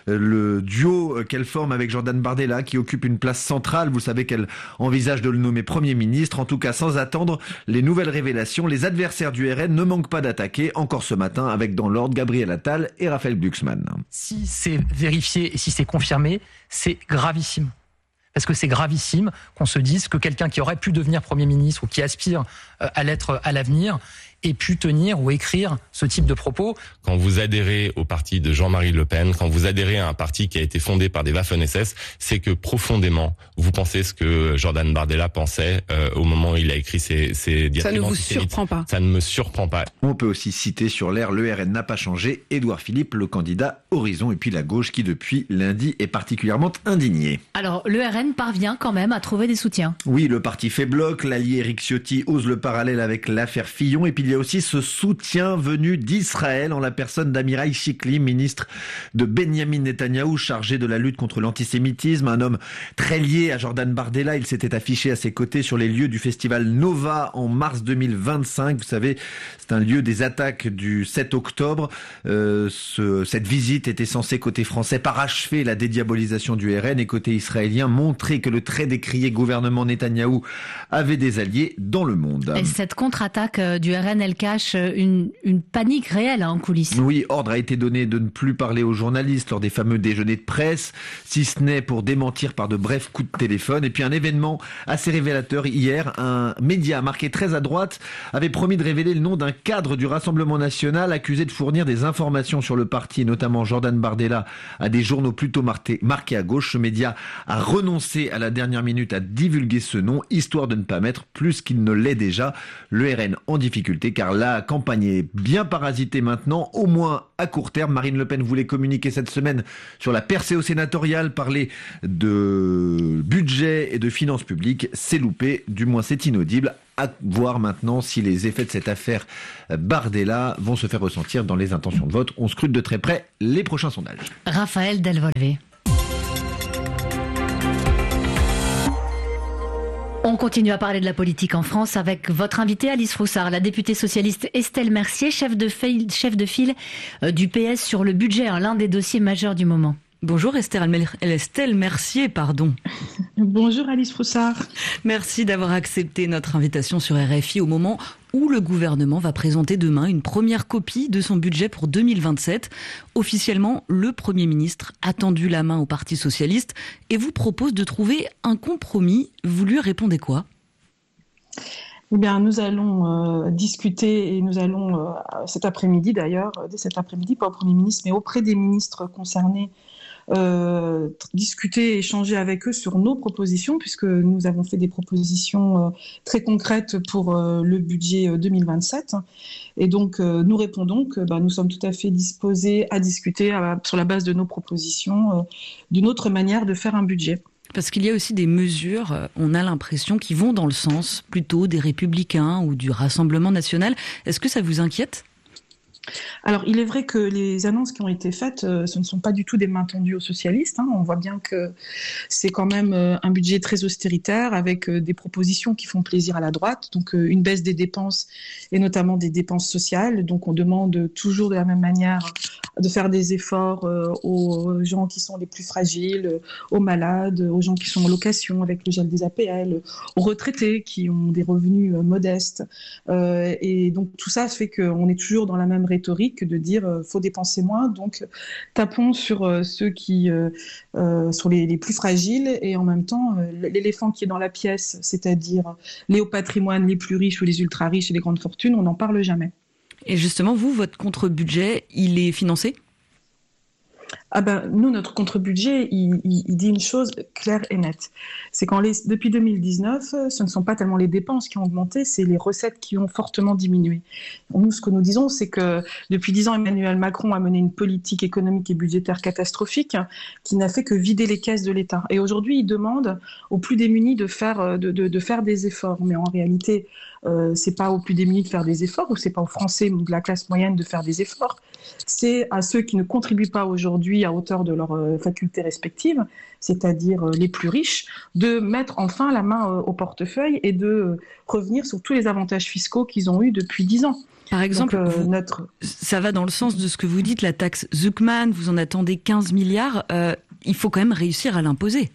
le duo qu'elle forme avec Jordan Bardella, qui occupe une place centrale? Vous savez qu'elle envisage de le nommer Premier ministre. En tout cas, sans attendre les nouvelles révélations, les adversaires du R N ne manquent pas d'attaquer, encore ce matin, avec dans l'ordre Gabriel Attal et Raphaël Glucksmann. Si c'est vérifié et si c'est confirmé, c'est gravissime. Parce que c'est gravissime qu'on se dise que quelqu'un qui aurait pu devenir Premier ministre ou qui aspire à l'être à l'avenir ait pu tenir ou écrire ce type de propos. Quand vous adhérez au parti de Jean-Marie Le Pen, quand vous adhérez à un parti qui a été fondé par des Waffen-S S, c'est que profondément, vous pensez ce que Jordan Bardella pensait euh, au moment où il a écrit ses, ses diatribes. Ça ne vous surprend pas. Ça ne me surprend pas. On peut aussi citer sur l'air, le R N n'a pas changé, Édouard Philippe, le candidat Horizon, et puis la gauche qui depuis lundi est particulièrement indignée. Alors le R N parvient quand même à trouver des soutiens. Oui, le parti fait bloc, l'allié Éric Ciotti ose le parallèle avec l'affaire Fillon, et puis il y a aussi ce soutien venu d'Israël en la personne d'Amirai Shikli, ministre de Benjamin Netanyahou, chargé de la lutte contre l'antisémitisme, un homme très lié à Jordan Bardella. Il s'était affiché à ses côtés sur les lieux du festival Nova en mars deux mille vingt-cinq. Vous savez, c'est un lieu des attaques du sept octobre. Euh, ce, cette visite était censée, côté français, parachever la dédiabolisation du R N et côté israélien, montrer que le très décrié gouvernement Netanyahou avait des alliés dans le monde. Et cette contre-attaque du R N, elle cache une, une panique réelle en coulisses. Oui, ordre a été donné de ne plus parler aux journalistes lors des fameux déjeuners de presse, si ce n'est pour démentir par de brefs coups de téléphone. Et puis un événement assez révélateur hier, un média marqué très à droite avait promis de révéler le nom d'un cadre du Rassemblement national accusé de fournir des informations sur le parti, notamment Jordan Bardella, à des journaux plutôt marqués à gauche. Ce média a renoncé à la dernière minute à divulguer ce nom, histoire de ne pas mettre plus qu'il ne l'est déjà le R N en difficulté, car la campagne est bien parasitée maintenant, au moins à court terme. Marine Le Pen voulait communiquer cette semaine sur la percée au sénatorial, parler de budget et de finances publiques. C'est loupé, du moins c'est inaudible. À voir maintenant si les effets de cette affaire Bardella vont se faire ressentir dans les intentions de vote. On scrute de très près les prochains sondages. Raphaël Delvolvé. On continue à parler de la politique en France avec votre invitée Alice Froussard, la députée socialiste Estelle Mercier, chef de file, chef de file du P S sur le budget, hein, l'un des dossiers majeurs du moment. Bonjour Esther, Estelle Mercier, pardon. Bonjour Alice Froussard. Merci d'avoir accepté notre invitation sur R F I au moment où le gouvernement va présenter demain une première copie de son budget pour deux mille vingt-sept. Officiellement, le Premier ministre a tendu la main au Parti socialiste et vous propose de trouver un compromis. Vous lui répondez quoi ? Eh bien, nous allons euh, discuter et nous allons, euh, cet après-midi d'ailleurs, dès cet après-midi, pas au Premier ministre, mais auprès des ministres concernés, Euh, discuter, échanger avec eux sur nos propositions, puisque nous avons fait des propositions euh, très concrètes pour euh, le budget euh, deux mille vingt-sept. Et donc, euh, nous répondons que bah, nous sommes tout à fait disposés à discuter à, sur la base de nos propositions euh, d'une autre manière de faire un budget. Parce qu'il y a aussi des mesures, on a l'impression, qui vont dans le sens plutôt des Républicains ou du Rassemblement national. Est-ce que ça vous inquiète ? Alors, il est vrai que les annonces qui ont été faites, euh, ce ne sont pas du tout des mains tendues aux socialistes. Hein. On voit bien que c'est quand même euh, un budget très austéritaire avec euh, des propositions qui font plaisir à la droite. Donc, euh, une baisse des dépenses et notamment des dépenses sociales. Donc, on demande toujours de la même manière de faire des efforts euh, aux gens qui sont les plus fragiles, aux malades, aux gens qui sont en location avec le gel des A P L, aux retraités qui ont des revenus euh, modestes. Euh, et donc, tout ça fait qu'on est toujours dans la même rhétorique de dire euh, faut dépenser moins, donc tapons sur euh, ceux qui euh, euh, sur les, les plus fragiles, et en même temps euh, l'éléphant qui est dans la pièce, c'est-à-dire les hauts patrimoines, les plus riches ou les ultra riches et les grandes fortunes, on n'en parle jamais. Et justement, vous, votre contre-budget, il est financé ? Ah ben, nous, notre contre-budget, il, il, il dit une chose claire et nette. C'est qu'en les, depuis deux mille dix-neuf, ce ne sont pas tellement les dépenses qui ont augmenté, c'est les recettes qui ont fortement diminué. Nous, ce que nous disons, c'est que depuis dix ans, Emmanuel Macron a mené une politique économique et budgétaire catastrophique qui n'a fait que vider les caisses de l'État. Et aujourd'hui, il demande aux plus démunis de faire, de, de, de faire des efforts. Mais en réalité, euh, c'est pas aux plus démunis de faire des efforts, ou c'est pas aux Français ou de la classe moyenne de faire des efforts. C'est à ceux qui ne contribuent pas aujourd'hui à hauteur de leurs euh, facultés respectives, c'est-à-dire euh, les plus riches, de mettre enfin la main euh, au portefeuille et de euh, revenir sur tous les avantages fiscaux qu'ils ont eus depuis dix ans. Par exemple, Donc, euh, vous, notre... ça va dans le sens de ce que vous dites, la taxe Zuckman, vous en attendez quinze milliards, euh, il faut quand même réussir à l'imposer.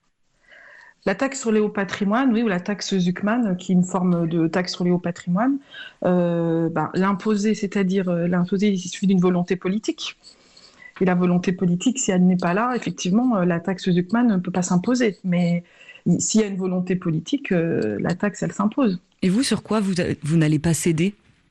La taxe sur les hauts patrimoines, oui, ou la taxe Zuckman, qui est une forme de taxe sur les hauts patrimoines, euh, ben, l'imposer, c'est-à-dire euh, l'imposer, il suffit d'une volonté politique. Et la volonté politique, si elle n'est pas là, effectivement, euh, la taxe Zuckman ne peut pas s'imposer. Mais s'il y a une volonté politique, euh, la taxe, elle s'impose. Et vous, sur quoi vous, vous n'allez pas céder ?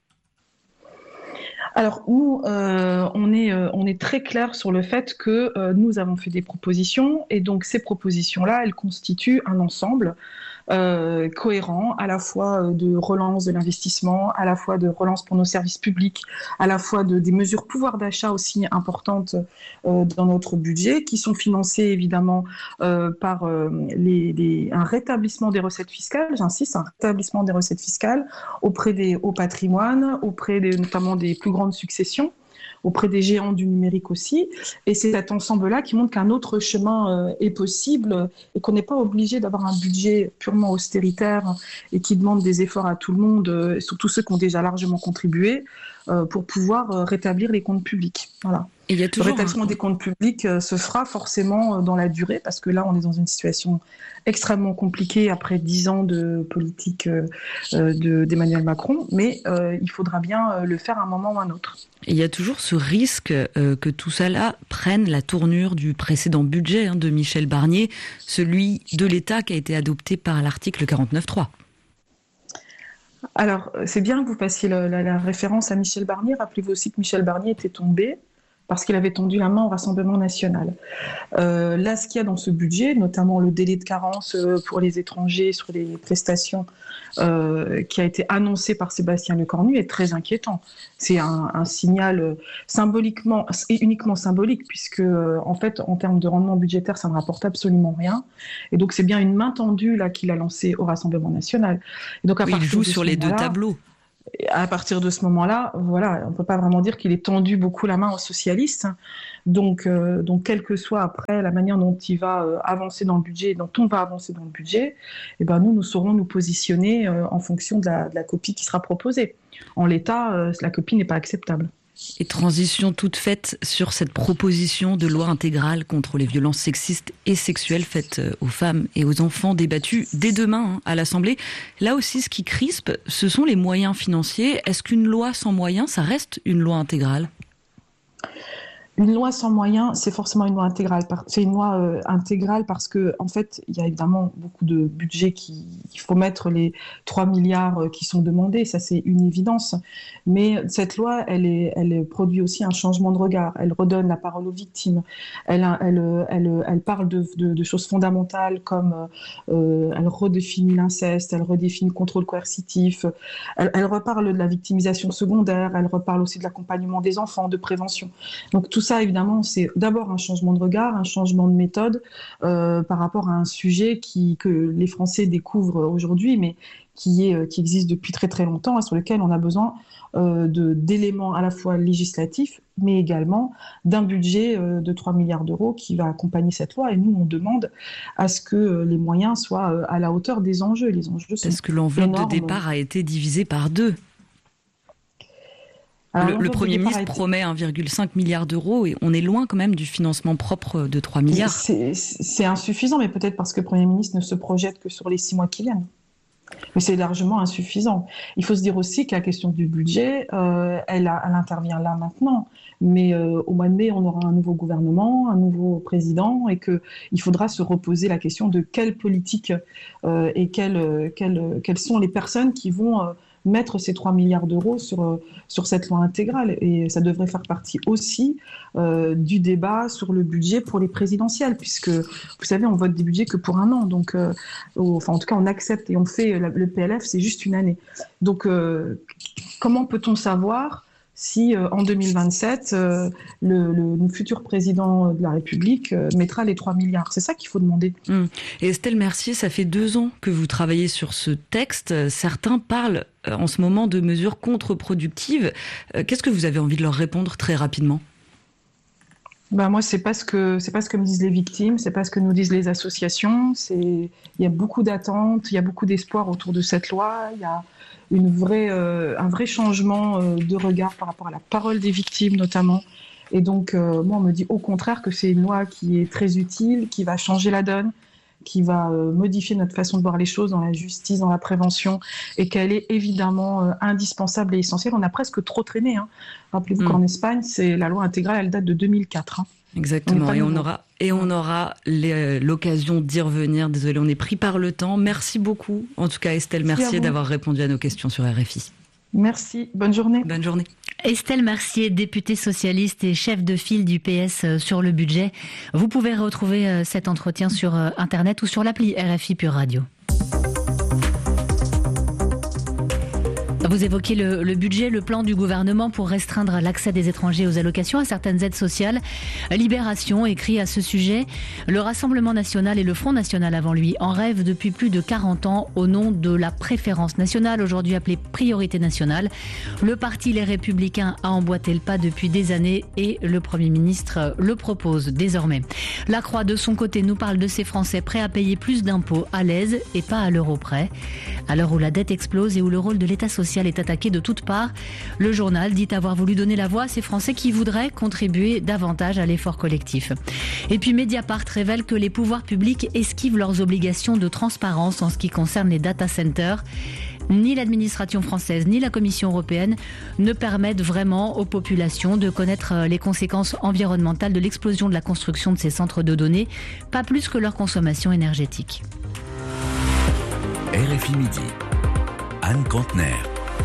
Alors nous, euh, on est euh, on est très clair sur le fait que euh, nous avons fait des propositions, et donc ces propositions-là, elles constituent un ensemble euh, cohérent, à la fois de relance de l'investissement, à la fois de relance pour nos services publics, à la fois de, des mesures pouvoir d'achat aussi importantes euh, dans notre budget, qui sont financées évidemment euh, par euh, les, les, un rétablissement des recettes fiscales, j'insiste, un rétablissement des recettes fiscales auprès des hauts patrimoines, auprès des, notamment des plus grandes successions, auprès des géants du numérique aussi. Et c'est cet ensemble-là qui montre qu'un autre chemin euh, est possible et qu'on n'est pas obligé d'avoir un budget purement austéritaire et qui demande des efforts à tout le monde, euh, surtout ceux qui ont déjà largement contribué, euh, pour pouvoir euh, rétablir les comptes publics. Voilà. Et il y a toujours le rétablissement un... des comptes publics euh, se fera forcément dans la durée, parce que là, on est dans une situation extrêmement compliquée après dix ans de politique euh, de, d'Emmanuel Macron, mais euh, il faudra bien le faire à un moment ou à un autre. Et il y a toujours ce risque euh, que tout ça là prenne la tournure du précédent budget hein, de Michel Barnier, celui de l'État qui a été adopté par l'article quarante-neuf trois. Alors, c'est bien que vous fassiez la, la, la référence à Michel Barnier. Rappelez-vous aussi que Michel Barnier était tombé parce qu'il avait tendu la main au Rassemblement national. Euh, là, ce qu'il y a dans ce budget, notamment le délai de carence pour les étrangers sur les prestations euh, qui a été annoncé par Sébastien Lecornu, est très inquiétant. C'est un, un signal symboliquement, et uniquement symbolique, puisque en fait, en termes de rendement budgétaire, ça ne rapporte absolument rien. Et donc, c'est bien une main tendue là qu'il a lancée au Rassemblement national. Et donc, à oui, il joue sur les deux tableaux. À partir de ce moment-là, voilà, on ne peut pas vraiment dire qu'il ait tendu beaucoup la main aux socialistes. Donc, euh, donc, quelle que soit après la manière dont il va euh, avancer dans le budget, dont on va avancer dans le budget, eh ben, nous, nous saurons nous positionner euh, en fonction de la, de la copie qui sera proposée. En l'état, euh, la copie n'est pas acceptable. Et transition toute faite sur cette proposition de loi intégrale contre les violences sexistes et sexuelles faites aux femmes et aux enfants, débattue dès demain hein, à l'Assemblée. Là aussi, ce qui crispe, ce sont les moyens financiers. Est-ce qu'une loi sans moyens, ça reste une loi intégrale ? Une loi sans moyens, c'est forcément une loi intégrale. C'est une loi euh, intégrale parce que, en fait, il y a évidemment beaucoup de budgets qui, il faut mettre les trois milliards qui sont demandés. Ça, c'est une évidence. Mais cette loi, elle est, elle produit aussi un changement de regard. Elle redonne la parole aux victimes. Elle, elle, elle, elle parle de, de, de choses fondamentales comme, euh, elle redéfinit l'inceste, elle redéfinit le contrôle coercitif. Elle, elle reparle de la victimisation secondaire. Elle reparle aussi de l'accompagnement des enfants, de prévention. Donc tout ça, évidemment, c'est d'abord un changement de regard, un changement de méthode euh, par rapport à un sujet qui, que les Français découvrent aujourd'hui, mais qui, est, qui existe depuis très très longtemps et sur lequel on a besoin euh, de, d'éléments à la fois législatifs, mais également d'un budget euh, de trois milliards d'euros qui va accompagner cette loi. Et nous, on demande à ce que euh, les moyens soient euh, à la hauteur des enjeux. Les enjeux sont Parce que l'enveloppe énormes. de départ a été divisée par deux. Alors, le, le Premier ministre été... promet un virgule cinq milliard d'euros et on est loin quand même du financement propre de trois milliards. C'est, c'est insuffisant, mais peut-être parce que le Premier ministre ne se projette que sur les six mois qui viennent. Mais c'est largement insuffisant. Il faut se dire aussi que la question du budget, euh, elle, a, elle intervient là maintenant. Mais euh, au mois de mai, on aura un nouveau gouvernement, un nouveau président, et qu'il faudra se reposer la question de quelle politique euh, et quelle, quelle, quelles sont les personnes qui vont euh, mettre ces trois milliards d'euros sur, sur cette loi intégrale. Et ça devrait faire partie aussi euh, du débat sur le budget pour les présidentielles, puisque, vous savez, on vote des budgets que pour un an. Donc, euh, au, enfin, en tout cas, on accepte et on fait le P L F, c'est juste une année. Donc, euh, comment peut-on savoir si euh, en deux mille vingt-sept, euh, le, le, le futur président de la République euh, mettra les trois milliards? C'est ça qu'il faut demander. Mmh. Et Estelle Mercier, ça fait deux ans que vous travaillez sur ce texte. Certains parlent euh, en ce moment de mesures contre-productives. Euh, qu'est-ce que vous avez envie de leur répondre très rapidement? Ben moi, c'est pas ce que c'est pas ce que me disent les victimes, c'est pas ce que nous disent les associations. C'est il y a beaucoup d'attentes, il y a beaucoup d'espoir autour de cette loi. Il y a une vraie, euh, un vrai changement euh, de regard par rapport à la parole des victimes notamment. Et donc, euh, moi, on me dit au contraire que c'est une loi qui est très utile, qui va changer la donne, qui va euh, modifier notre façon de voir les choses dans la justice, dans la prévention, et qu'elle est évidemment euh, indispensable et essentielle. On a presque trop traîné. Hein. Rappelez-vous mmh. qu'en Espagne, c'est la loi intégrale, elle date de deux mille quatre. Hein. Exactement, on et on aura et on aura les, l'occasion d'y revenir. Désolée, on est pris par le temps. Merci beaucoup, en tout cas Estelle Mercier, d'avoir répondu à nos questions sur R F I. Merci, bonne journée. Bonne journée. Estelle Mercier, députée socialiste et chef de file du P S sur le budget. Vous pouvez retrouver cet entretien sur Internet ou sur l'appli R F I Pure Radio. Vous évoquez le, le budget, le plan du gouvernement pour restreindre l'accès des étrangers aux allocations, à certaines aides sociales. Libération écrit à ce sujet: le Rassemblement national et le Front national avant lui en rêvent depuis plus de quarante ans au nom de la préférence nationale, aujourd'hui appelée priorité nationale. Le parti Les Républicains a emboîté le pas depuis des années et le Premier ministre le propose désormais. La Croix, de son côté, nous parle de ces Français prêts à payer plus d'impôts à l'aise et pas à l'euro près. À l'heure où la dette explose et où le rôle de l'État social est attaqué de toutes parts, le journal dit avoir voulu donner la voix à ces Français qui voudraient contribuer davantage à l'effort collectif. Et puis Mediapart révèle que les pouvoirs publics esquivent leurs obligations de transparence en ce qui concerne les data centers. Ni l'administration française ni la Commission européenne ne permettent vraiment aux populations de connaître les conséquences environnementales de l'explosion de la construction de ces centres de données, pas plus que leur consommation énergétique. R F I Midi. Anne Kantner.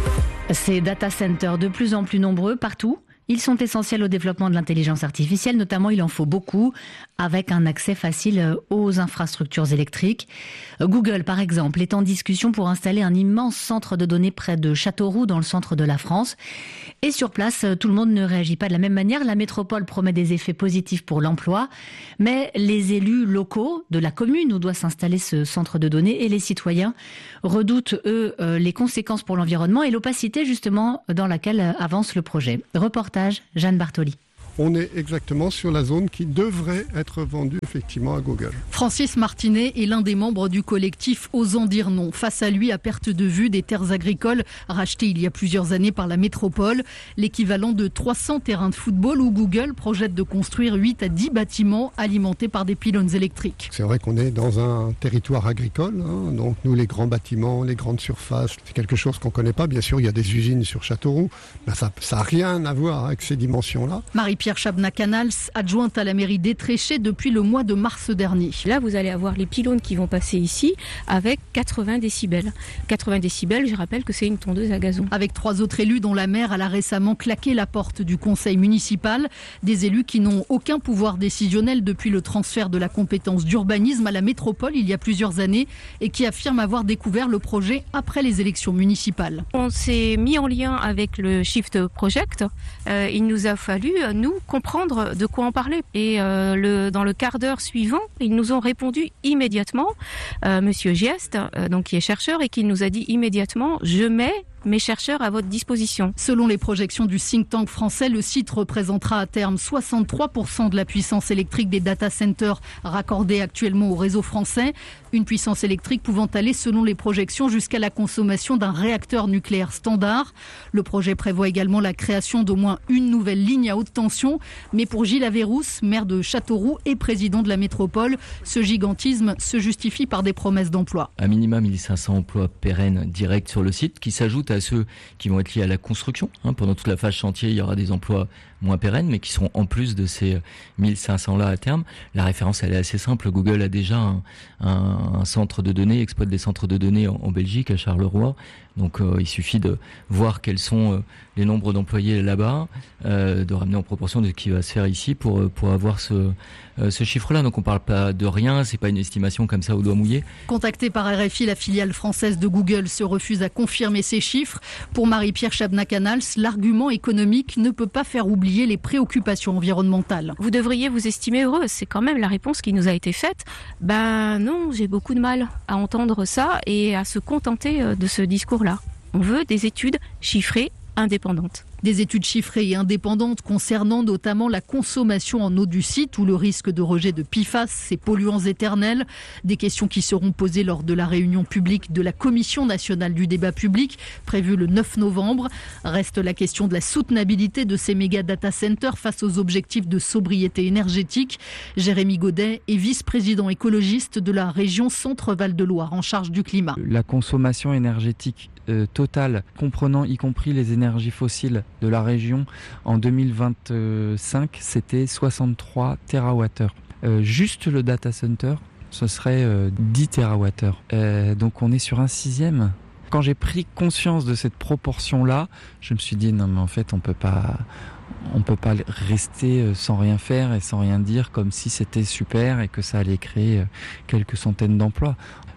Ces data centers de plus en plus nombreux partout, ils sont essentiels au développement de l'intelligence artificielle, notamment il en faut beaucoup, avec un accès facile aux infrastructures électriques. Google, par exemple, est en discussion pour installer un immense centre de données près de Châteauroux, dans le centre de la France. Et sur place, tout le monde ne réagit pas de la même manière. La métropole promet des effets positifs pour l'emploi, mais les élus locaux de la commune où doit s'installer ce centre de données et les citoyens redoutent, eux, les conséquences pour l'environnement et l'opacité, justement, dans laquelle avance le projet. Reportage Jeanne Bartoli. On est exactement sur la zone qui devrait être vendue effectivement à Google. Francis Martinet est l'un des membres du collectif Osant dire non. Face à lui, à perte de vue, des terres agricoles rachetées il y a plusieurs années par la métropole, l'équivalent de trois cents terrains de football où Google projette de construire huit à dix bâtiments alimentés par des pylônes électriques. C'est vrai qu'on est dans un territoire agricole, hein, donc nous les grands bâtiments, les grandes surfaces, c'est quelque chose qu'on ne connaît pas. Bien sûr, il y a des usines sur Châteauroux, mais ça n'a rien à voir avec ces dimensions-là. Marie-Pierre Chabna-Canals, adjointe à la mairie d'Étréché depuis le mois de mars dernier. Là, vous allez avoir les pylônes qui vont passer ici avec quatre-vingts décibels. quatre-vingts décibels, je rappelle que c'est une tondeuse à gazon. Avec trois autres élus dont la maire, elle a récemment claqué la porte du conseil municipal. Des élus qui n'ont aucun pouvoir décisionnel depuis le transfert de la compétence d'urbanisme à la métropole il y a plusieurs années et qui affirment avoir découvert le projet après les élections municipales. On s'est mis en lien avec le Shift Project. Euh, il nous a fallu, nous, comprendre de quoi on parlait. Et euh, le, dans le quart d'heure suivant, ils nous ont répondu immédiatement, euh, Monsieur Giest, euh, donc qui est chercheur, et qui nous a dit immédiatement, je mets mes chercheurs à votre disposition. Selon les projections du think tank français, le site représentera à terme soixante-trois pour cent de la puissance électrique des data centers raccordés actuellement au réseau français. Une puissance électrique pouvant aller, selon les projections, jusqu'à la consommation d'un réacteur nucléaire standard. Le projet prévoit également la création d'au moins une nouvelle ligne à haute tension. Mais pour Gilles Averrousse, maire de Châteauroux et président de la métropole, ce gigantisme se justifie par des promesses d'emploi. Un minimum mille cinq cents emplois pérennes directs sur le site qui s'ajoutent à ceux qui vont être liés à la construction. Hein, pendant toute la phase chantier, il y aura des emplois moins pérennes, mais qui seront en plus de ces mille cinq cents là à terme. La référence, elle est assez simple. Google a déjà un, un, un centre de données, exploite des centres de données en, en Belgique, à Charleroi. Donc euh, il suffit de voir quels sont euh, les nombres d'employés là-bas, euh, de ramener en proportion de ce qui va se faire ici pour pour avoir ce euh, ce chiffre-là. Donc on parle pas de rien, c'est pas une estimation comme ça au doigt mouillé. Contactée par R F I, la filiale française de Google se refuse à confirmer ces chiffres. Pour Marie-Pierre Chabna-Canals, l'argument économique ne peut pas faire oublier les préoccupations environnementales. Vous devriez vous estimer heureux, c'est quand même la réponse qui nous a été faite. Ben non, j'ai beaucoup de mal à entendre ça et à se contenter de ce discours-là. On veut des études chiffrées, indépendantes. Des études chiffrées et indépendantes concernant notamment la consommation en eau du site ou le risque de rejet de P F A S, ces polluants éternels. Des questions qui seront posées lors de la réunion publique de la Commission nationale du débat public, prévue le neuf novembre. Reste la question de la soutenabilité de ces méga data centers face aux objectifs de sobriété énergétique. Jérémy Godet est vice-président écologiste de la région Centre-Val de Loire en charge du climat. La consommation énergétique euh, totale, comprenant y compris les énergies fossiles de la région en deux mille vingt-cinq, c'était soixante-trois térawattheures. Euh, juste le data center, ce serait euh, dix térawattheures. Euh, donc on est sur un sixième. Quand j'ai pris conscience de cette proportion-là, je me suis dit non mais en fait on peut pas, on peut pas rester sans rien faire et sans rien dire comme si c'était super et que ça allait créer quelques centaines d'emplois.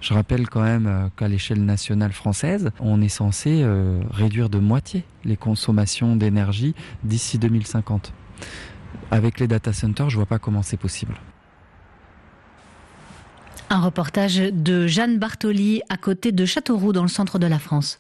Je rappelle quand même qu'à l'échelle nationale française, on est censé euh, réduire de moitié les consommations d'énergie d'ici deux mille cinquante. Avec les data centers, je vois pas comment c'est possible. Un reportage de Jeanne Bartoli à côté de Châteauroux dans le centre de la France.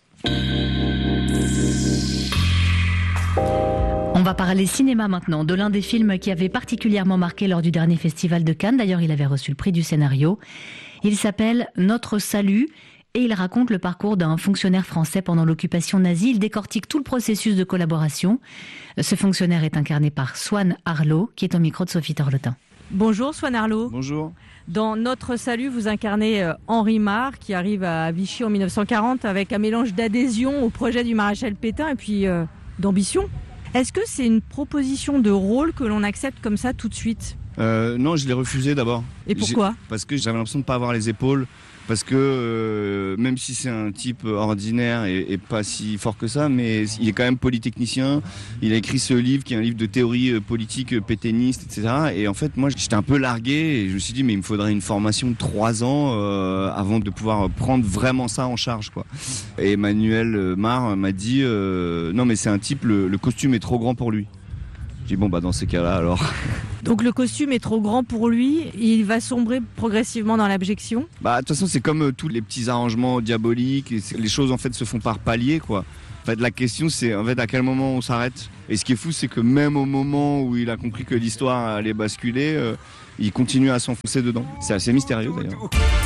On va parler cinéma maintenant, de l'un des films qui avait particulièrement marqué lors du dernier festival de Cannes. D'ailleurs, il avait reçu le prix du scénario. Il s'appelle Notre Salut et il raconte le parcours d'un fonctionnaire français pendant l'occupation nazie. Il décortique tout le processus de collaboration. Ce fonctionnaire est incarné par Swan Arlo, qui est au micro de Sophie Torletin. Bonjour Swan Arlo. Bonjour. Dans Notre Salut, vous incarnez euh, Henri Marre, qui arrive à Vichy en mille neuf cent quarante avec un mélange d'adhésion au projet du maréchal Pétain et puis euh, d'ambition. Est-ce que c'est une proposition de rôle que l'on accepte comme ça tout de suite ? euh, Non, je l'ai refusé d'abord. Et pourquoi ? J'ai, Parce que j'avais l'impression de ne pas avoir les épaules. Parce que euh, même si c'est un type ordinaire et, et pas si fort que ça, mais il est quand même polytechnicien. Il a écrit ce livre qui est un livre de théorie politique pétainiste, et cetera. Et en fait, moi, j'étais un peu largué et je me suis dit, mais il me faudrait une formation de trois ans euh, avant de pouvoir prendre vraiment ça en charge, quoi. Et Emmanuel Marre m'a dit, euh, non, mais c'est un type, le, le costume est trop grand pour lui. J'ai dit, bon, bah dans ces cas-là, alors... Donc le costume est trop grand pour lui, il va sombrer progressivement dans l'abjection ? Bah de toute façon c'est comme euh, tous les petits arrangements diaboliques, et les choses en fait se font par paliers quoi. En fait la question c'est en fait à quel moment on s'arrête. Et ce qui est fou c'est que même au moment où il a compris que l'histoire allait basculer, euh, il continue à s'enfoncer dedans. C'est assez mystérieux d'ailleurs.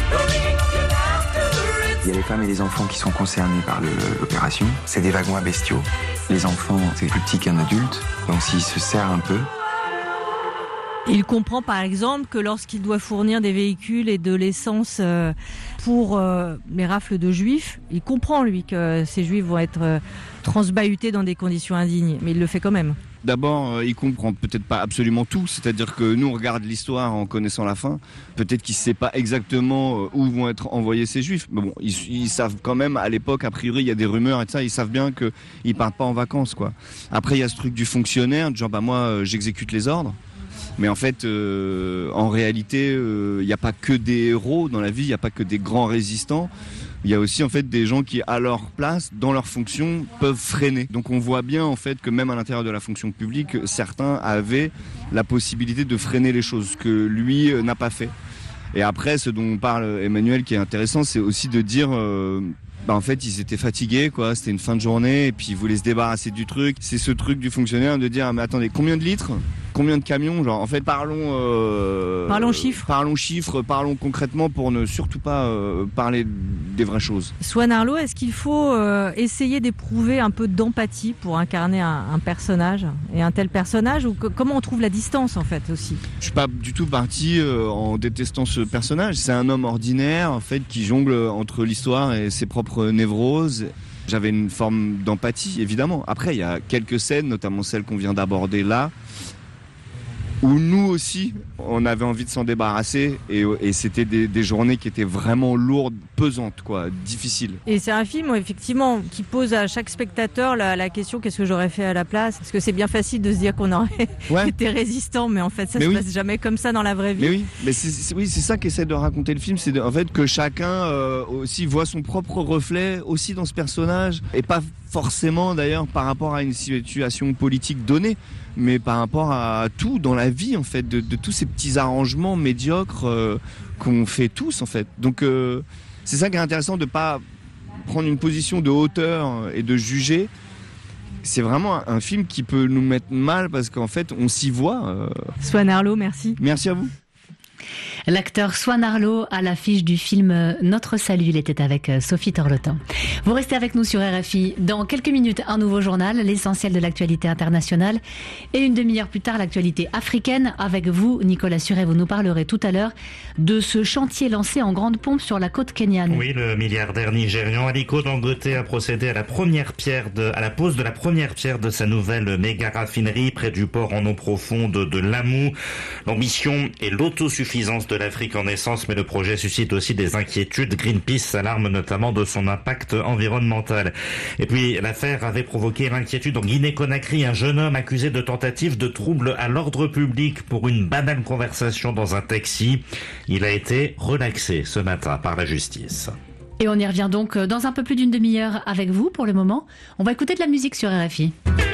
Il y a les femmes et les enfants qui sont concernés par le, l'opération. C'est des wagons à bestiaux. Les enfants c'est plus petit qu'un adulte, donc s'ils se serrent un peu. Il comprend par exemple que lorsqu'il doit fournir des véhicules et de l'essence pour les rafles de juifs, il comprend lui que ces juifs vont être transbahutés dans des conditions indignes, mais il le fait quand même. D'abord, il comprend peut-être pas absolument tout, c'est-à-dire que nous on regarde l'histoire en connaissant la fin, peut-être qu'il ne sait pas exactement où vont être envoyés ces juifs, mais bon, ils, ils savent quand même, à l'époque, a priori, il y a des rumeurs et tout ça, ils savent bien qu'ils partent pas en vacances, quoi. Après, il y a ce truc du fonctionnaire, genre bah moi j'exécute les ordres. Mais en fait, euh, en réalité, il euh, n'y a pas que des héros dans la vie, il n'y a pas que des grands résistants. Il y a aussi en fait des gens qui, à leur place, dans leur fonction, peuvent freiner. Donc on voit bien en fait que même à l'intérieur de la fonction publique, certains avaient la possibilité de freiner les choses, que lui euh, n'a pas fait. Et après, ce dont parle Emmanuel, qui est intéressant, c'est aussi de dire... Euh, Bah en fait ils étaient fatigués quoi, c'était une fin de journée et puis ils voulaient se débarrasser du truc. C'est ce truc du fonctionnaire de dire mais attendez, combien de litres, combien de camions, genre en fait parlons euh, parlons chiffres, parlons chiffres, parlons concrètement pour ne surtout pas euh, parler des vraies choses. Swan Arlo, est-ce qu'il faut euh, essayer d'éprouver un peu d'empathie pour incarner un, un personnage et un tel personnage ou que, comment on trouve la distance en fait aussi? Je suis pas du tout parti euh, en détestant ce personnage. C'est un homme ordinaire en fait qui jongle entre l'histoire et ses propres névrose. J'avais une forme d'empathie, évidemment. Après, il y a quelques scènes, notamment celle qu'on vient d'aborder là, où nous aussi, on avait envie de s'en débarrasser et, et c'était des, des journées qui étaient vraiment lourdes, pesantes, quoi, difficiles. Et c'est un film, effectivement, qui pose à chaque spectateur la, la question « qu'est-ce que j'aurais fait à la place ?» Parce que c'est bien facile de se dire qu'on aurait ouais. été résistant, mais en fait, ça mais se oui. passe jamais comme ça dans la vraie vie. Mais oui, mais c'est, c'est, oui, c'est ça qu'essaie de raconter le film, c'est de, en fait que chacun euh, aussi voit son propre reflet aussi dans ce personnage, et pas forcément d'ailleurs par rapport à une situation politique donnée, mais par rapport à tout dans la vie en fait, de, de tous ces petits arrangements médiocres euh, qu'on fait tous en fait. Donc euh, c'est ça qui est intéressant, de pas prendre une position de hauteur et de juger. C'est vraiment un film qui peut nous mettre mal parce qu'en fait on s'y voit. Euh... Swan Arlo, merci. Merci à vous. L'acteur Swan Arlo à l'affiche du film Notre Salut, il était avec Sophie Torletin. Vous restez avec nous sur R F I. Dans quelques minutes, un nouveau journal, l'essentiel de l'actualité internationale. Et une demi-heure plus tard, l'actualité africaine. Avec vous, Nicolas Suret, vous nous parlerez tout à l'heure de ce chantier lancé en grande pompe sur la côte kenyane. Oui, le milliardaire nigérian Aliko Dangote a procédé à la première pierre de, à la pose de la première pierre de sa nouvelle méga raffinerie près du port en eau profonde de Lamu. L'ambition est l'autosuffisance de de l'Afrique en essence, mais le projet suscite aussi des inquiétudes. Greenpeace s'alarme notamment de son impact environnemental. Et puis, l'affaire avait provoqué l'inquiétude en Guinée-Conakry. Un jeune homme accusé de tentative de trouble à l'ordre public pour une banale conversation dans un taxi. Il a été relaxé ce matin par la justice. Et on y revient donc dans un peu plus d'une demi-heure avec vous pour le moment. On va écouter de la musique sur R F I.